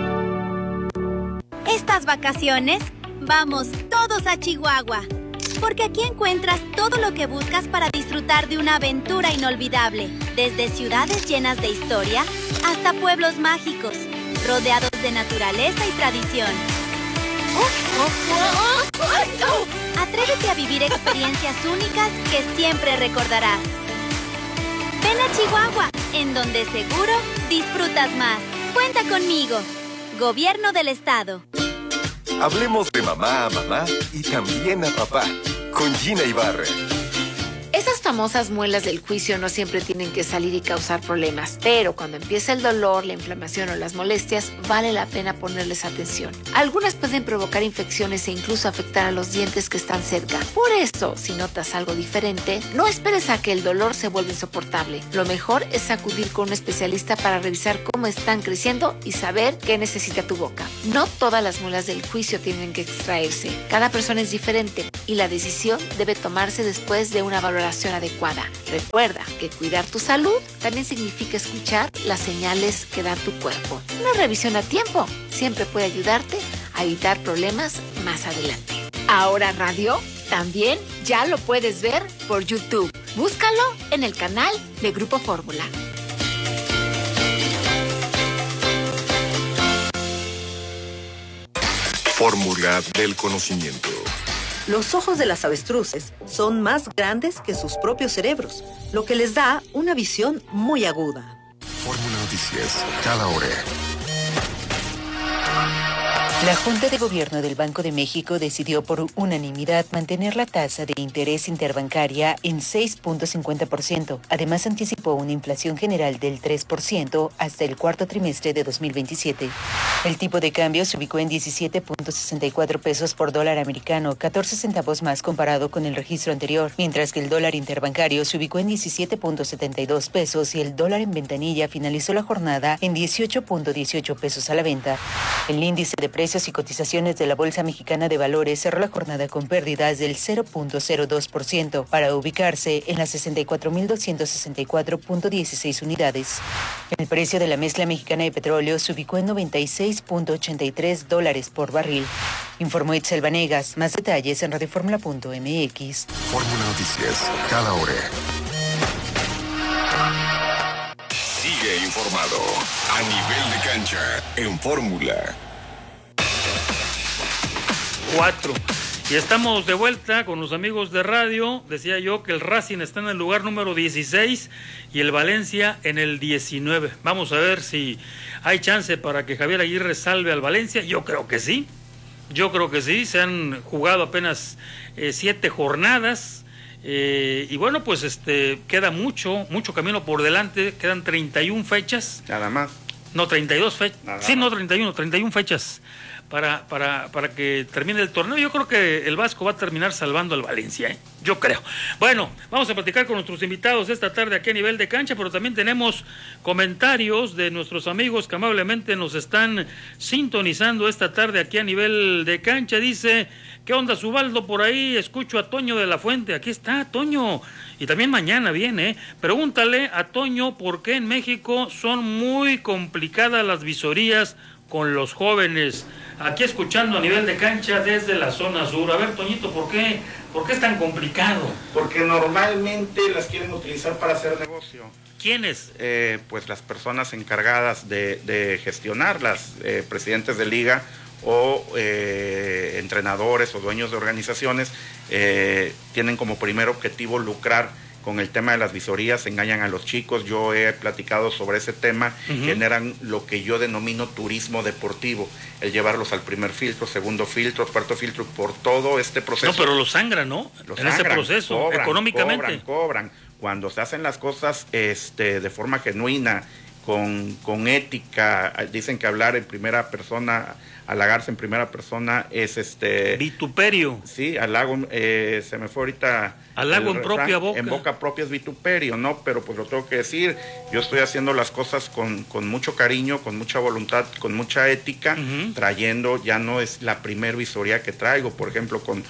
Estas vacaciones, vamos todos a Chihuahua. Porque aquí encuentras todo lo que buscas para disfrutar de una aventura inolvidable. Desde ciudades llenas de historia hasta pueblos mágicos, rodeados de naturaleza y tradición. Atrévete a vivir experiencias únicas que siempre recordarás. Ven a Chihuahua, en donde seguro disfrutas más. Cuenta conmigo. Gobierno del Estado. Hablemos de mamá a mamá y también a papá, con Gina Ibarra. Esas famosas muelas del juicio no siempre tienen que salir y causar problemas, pero cuando empieza el dolor, la inflamación o las molestias, vale la pena ponerles atención. Algunas pueden provocar infecciones e incluso afectar a los dientes que están cerca. Por eso, si notas algo diferente, no esperes a que el dolor se vuelva insoportable. Lo mejor es acudir con un especialista para revisar cómo están creciendo y saber qué necesita tu boca. No todas las muelas del juicio tienen que extraerse. Cada persona es diferente y la decisión debe tomarse después de una valoración adecuada. Recuerda que cuidar tu salud también significa escuchar las señales que da tu cuerpo. Una revisión a tiempo siempre puede ayudarte a evitar problemas más adelante. Ahora Radio también ya lo puedes ver por YouTube. Búscalo en el canal de Grupo Fórmula. Fórmula del conocimiento. Los ojos de las avestruces son más grandes que sus propios cerebros, lo que les da una visión muy aguda. Fórmula Noticias, cada hora. La Junta de Gobierno del Banco de México decidió por unanimidad mantener la tasa de interés interbancaria en seis punto cincuenta por ciento. Además, anticipó una inflación general del tres por ciento hasta el cuarto trimestre de dos mil veintisiete. El tipo de cambio se ubicó en diecisiete punto sesenta y cuatro pesos por dólar americano, catorce centavos más comparado con el registro anterior, mientras que el dólar interbancario se ubicó en diecisiete punto setenta y dos pesos y el dólar en ventanilla finalizó la jornada en dieciocho punto dieciocho pesos a la venta. El índice de precios y cotizaciones de la Bolsa Mexicana de Valores cerró la jornada con pérdidas del cero punto cero dos por ciento para ubicarse en las sesenta y cuatro mil doscientos sesenta y cuatro punto dieciséis unidades. El precio de la mezcla mexicana de petróleo se ubicó en noventa y seis punto ochenta y tres dólares por barril. Informó Itzel Vanegas. Más detalles en radioformula punto m x. Fórmula Noticias, cada hora. Sigue informado a nivel de cancha en Fórmula. Cuatro. Y estamos de vuelta con los amigos de radio. Decía yo que el Racing está en el lugar número dieciséis y el Valencia en el diecinueve. Vamos a ver si hay chance para que Javier Aguirre salve al Valencia. Yo creo que sí. Yo creo que sí. Se han jugado apenas eh, siete jornadas. Eh, y bueno, pues este queda mucho, mucho camino por delante. Quedan treinta y una fechas. Nada más. No, treinta y dos fechas. Sí, más. no, treinta y uno, treinta y una fechas. Para, para, para que termine el torneo. Yo creo que el Vasco va a terminar salvando al Valencia, ¿eh? Yo creo. Bueno, vamos a platicar con nuestros invitados esta tarde aquí a nivel de cancha, pero también tenemos comentarios de nuestros amigos que amablemente nos están sintonizando esta tarde aquí a nivel de cancha. Dice, ¿qué onda, Zubaldo? Por ahí escucho a Toño de la Fuente. Aquí está, Toño. Y también mañana viene, ¿eh? Pregúntale a Toño por qué en México son muy complicadas las visorías con los jóvenes. Aquí escuchando a nivel de cancha desde la zona sur. A ver, Toñito, ¿por qué, ¿por qué es tan complicado? Porque normalmente las quieren utilizar para hacer negocio. ¿Quiénes? Eh, pues las personas encargadas de, de gestionarlas, eh, presidentes de liga o eh, entrenadores o dueños de organizaciones, eh, tienen como primer objetivo lucrar con el tema de las visorías, engañan a los chicos. Yo he platicado sobre ese tema, uh-huh. Generan lo que yo denomino turismo deportivo, el llevarlos al primer filtro, segundo filtro, cuarto filtro, por todo este proceso. No, pero los sangran, ¿no? Los en sangran, ese proceso, cobran, económicamente. Cobran, cobran. Cuando se hacen las cosas este, de forma genuina, con, con ética, dicen que hablar en primera persona, halagarse en primera persona es este... vituperio. Sí, halago, eh, se me fue ahorita... Halago en propia boca. En boca propia es vituperio, ¿no? Pero pues lo tengo que decir, yo estoy haciendo las cosas con, con mucho cariño, con mucha voluntad, con mucha ética, uh-huh. Trayendo, ya no es la primer visoría que traigo, por ejemplo, con...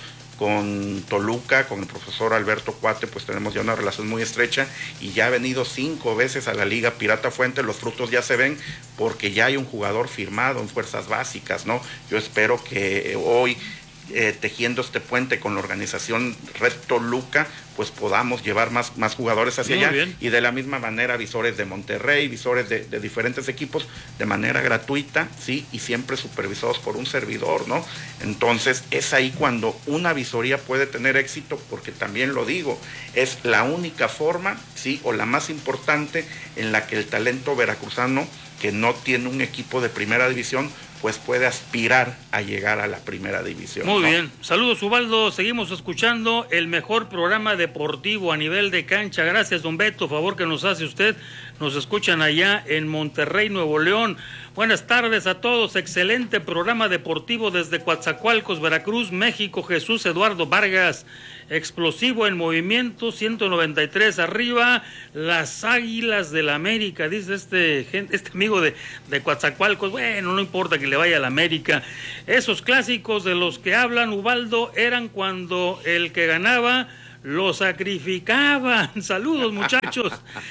con Toluca, con el profesor Alberto Cuate, pues tenemos ya una relación muy estrecha y ya ha venido cinco veces a la Liga Pirata Fuente. Los frutos ya se ven porque ya hay un jugador firmado en fuerzas básicas, ¿no? Yo espero que hoy eh, tejiendo este puente con la organización Red Toluca, pues podamos llevar más, más jugadores hacia Muy allá. bien. Y de la misma manera visores de Monterrey, visores de, de diferentes equipos, de manera gratuita, sí, y siempre supervisados por un servidor, ¿no? Entonces es ahí cuando una visoría puede tener éxito, porque también lo digo, es la única forma, sí, o la más importante en la que el talento veracruzano, que no tiene un equipo de primera división, pues puede aspirar a llegar a la primera división. Muy ¿no? bien, saludos Ubaldo, seguimos escuchando el mejor programa deportivo a nivel de cancha. Gracias, don Beto, favor que nos hace usted. Nos escuchan allá en Monterrey, Nuevo León. Buenas tardes a todos, excelente programa deportivo desde Coatzacoalcos, Veracruz, México. Jesús Eduardo Vargas, explosivo en movimiento, ciento noventa y tres arriba, las Águilas del América, dice este, este amigo de, de Coatzacoalcos. Bueno, no importa que le vaya a la América. Esos clásicos de los que hablan, Ubaldo, eran cuando el que ganaba lo sacrificaban. Saludos, muchachos.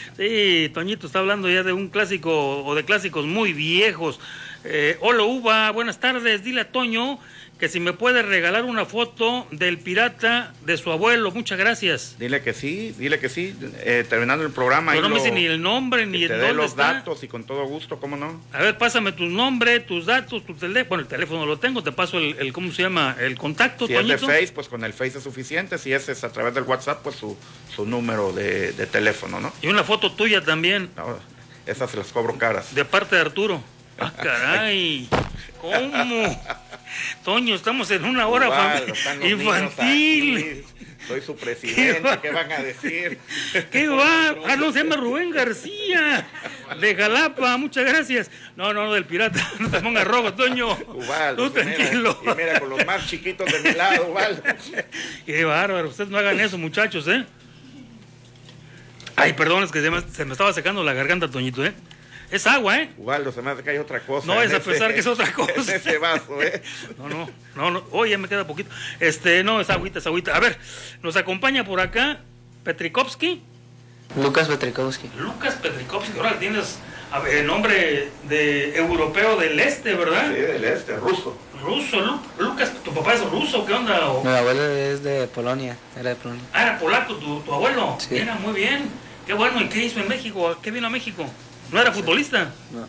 Sí, Toñito está hablando ya de un clásico o de clásicos muy viejos. Eh, hola, Uva, buenas tardes. Dile a Toño que si me puede regalar una foto del pirata de su abuelo. Muchas gracias. Dile que sí, dile que sí. Eh, terminando el programa. Pero no me lo, dice ni el nombre ni te el dé dónde los está. datos y con todo gusto, ¿cómo no? A ver, pásame tu nombre, tus datos, tu teléfono. Bueno, el teléfono lo tengo, te paso el, el ¿cómo se llama? El contacto, Si Toñito. es de Face, pues con el Face es suficiente. Si es, es a través del WhatsApp, pues su, su número de, de teléfono, ¿no? Y una foto tuya también. No, esas se las cobro caras. De parte de Arturo. Ah, caray. ¿Cómo? Toño, estamos en una hora Igual, fam- están los infantil. niños aquí. Soy su presidente, ¿qué, ¿qué van a decir? ¿Qué va? Ah, no, se llama Rubén García, de Jalapa, muchas gracias. No, no, del pirata, no te pongas rojo, Toño. Ubaldo, Tú tranquilo. Mira, y mira, con los más chiquitos de mi lado, Ubaldo. Qué bárbaro, ustedes no hagan eso, muchachos, ¿eh? Ay, perdón, es que se me, se me estaba secando la garganta, Toñito, ¿eh? Es agua, ¿eh? Ubaldo, se me hace que hay otra cosa. No, es en a pesar ese- que es otra cosa. En ese vaso, ¿eh? No, no, no, no. Oye, me queda poquito. Este, no, es agüita, es agüita. A ver, nos acompaña por acá Petrikovsky. Lucas Petrikovsky. Lucas Petrikovsky, ahora tienes a ver, el nombre de europeo del este, ¿verdad? Sí, del este, ruso. Ruso, Lu- Lucas, ¿tu papá es ruso? ¿Qué onda? O- Mi abuelo es de Polonia, era de Polonia. Ah, era polaco tu, tu abuelo. Sí. Era muy bien. Qué bueno, ¿y qué hizo en México? ¿Qué vino a México? ¿No era futbolista? No.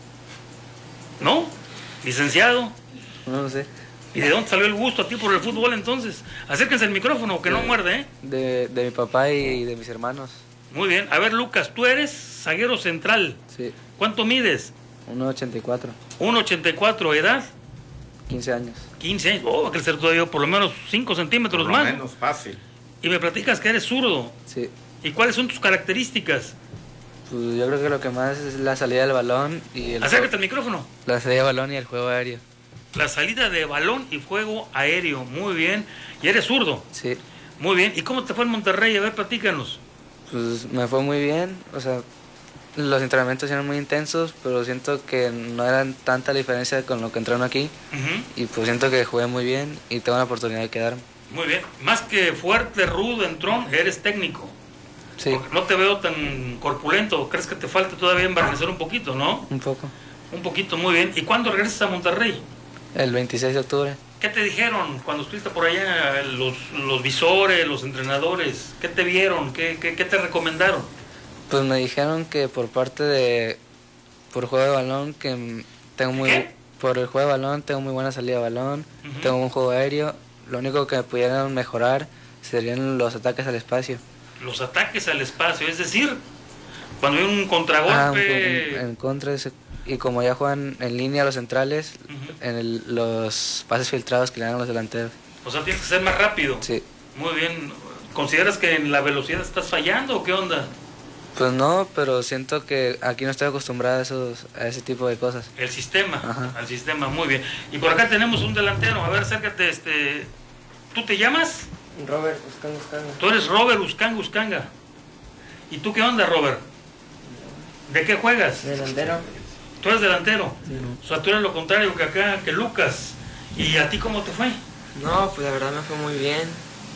¿No? ¿Licenciado? No lo sé. ¿Y de dónde salió el gusto a ti por el fútbol entonces? Acérquense al micrófono, que no De- muerde, ¿eh? De, de mi papá y de mis hermanos. Muy bien. A ver, Lucas, tú eres zaguero central. Sí. ¿Cuánto mides? uno ochenta y cuatro. uno ochenta y cuatro, ¿edad? quince años. quince años. Oh, va a crecer todavía por lo menos cinco centímetros Por lo más. menos fácil. Y me platicas que eres zurdo. Sí. ¿Y cuáles son tus características? Pues yo creo que lo que más es la salida del balón y el Acércate al micrófono. la salida del balón y el juego aéreo. La salida de balón y juego aéreo. Muy bien. ¿Y eres zurdo? Sí. Muy bien. ¿Y cómo te fue en Monterrey? A ver, platícanos. Pues me fue muy bien, o sea, los entrenamientos eran muy intensos, pero siento que no eran tanta la diferencia con lo que entraron aquí. Ujú. Y pues siento que jugué muy bien y tengo la oportunidad de quedarme. Muy bien. Más que fuerte, rudo, entrón, eres técnico. Sí. Porque no te veo tan corpulento. ¿Crees que te falta todavía embarnecer un poquito, no? Un poco. Un poquito, muy bien. ¿Y cuándo regresas a Monterrey? El veintiséis de octubre. ¿Qué te dijeron cuando estuviste por allá? Los, los visores, los entrenadores. ¿Qué te vieron? ¿Qué, qué, qué te recomendaron? Pues me dijeron que por parte de... Por juego de balón, que mm, tengo muy... ¿Qué? Por el juego de balón tengo muy buena salida de balón, Ujú. tengo un juego aéreo. Lo único que me pudieran mejorar serían los ataques al espacio. Los ataques al espacio. Es decir, cuando hay un Ah, un- contragolpe... en contra de ese- y como ya juegan en línea los centrales, en el- los pases filtrados que le dan a los delanteros. O sea, tienes que ser más rápido. Sí. Muy bien. ¿Consideras que en la velocidad estás fallando o qué onda? Pues no, pero siento que aquí no estoy acostumbrado a, esos, a ese tipo de cosas. El sistema, Ajá. al sistema, muy bien. Y por acá tenemos un delantero, a ver, acércate, este... ¿Tú te llamas? Robert, Uscanga, Uscanga. Tú eres Robert Uscanga Uscanga. ¿Y tú qué onda, Robert? ¿De qué juegas? Delantero. Tú eres delantero. O sea, tú eres lo contrario que acá, que Lucas. ¿Y a ti cómo te fue? No, pues la verdad me fue muy bien.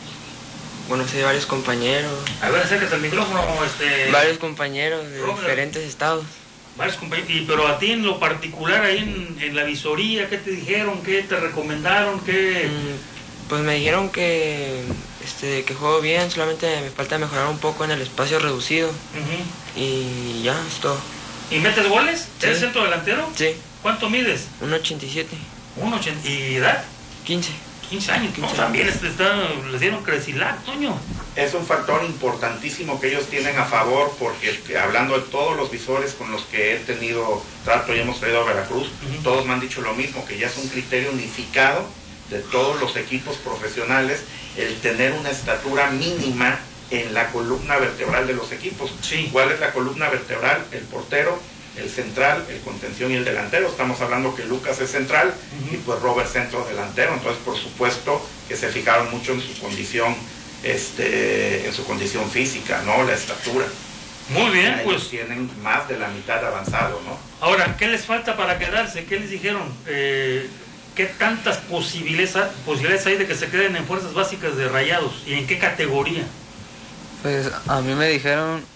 Conocí a varios compañeros. A ver, acércate al micrófono, este... Varios compañeros de Robert. diferentes estados. Varios compañ- y, pero a ti en lo particular, ahí en, en la visoría, ¿qué te dijeron? ¿Qué te recomendaron? ¿Qué...? Mm, Pues me dijeron que, este, que juego bien, solamente me falta mejorar un poco en el espacio reducido. Uh-huh. Y ya, es todo. ¿Y metes goles? Sí. ¿Eres centro delantero? Sí. ¿Cuánto mides? uno ochenta y siete. uno ochenta. ¿Y edad? quince. quince años. quince. No, también les, les dieron crecilar, Toño. Es un factor importantísimo que ellos tienen a favor, porque hablando de todos los visores con los que he tenido trato y hemos traído a Veracruz, uh-huh. todos me han dicho lo mismo, que ya es un criterio unificado de todos los equipos profesionales el tener una estatura mínima en la columna vertebral de los equipos. Sí. ¿Cuál es la columna vertebral? El portero, el central, el contención y el delantero. Estamos hablando que Lucas es central uh-huh. y pues Robert centro delantero. Entonces, por supuesto que se fijaron mucho en su condición, este, en su condición física, ¿no? La estatura. Muy bien, ellos pues tienen más de la mitad avanzado, ¿no? Ahora, ¿qué les falta para quedarse? ¿Qué les dijeron? Eh, ¿Qué tantas posibilidades, posibilidades hay de que se queden en fuerzas básicas de Rayados? ¿Y en qué categoría? Pues a mí me dijeron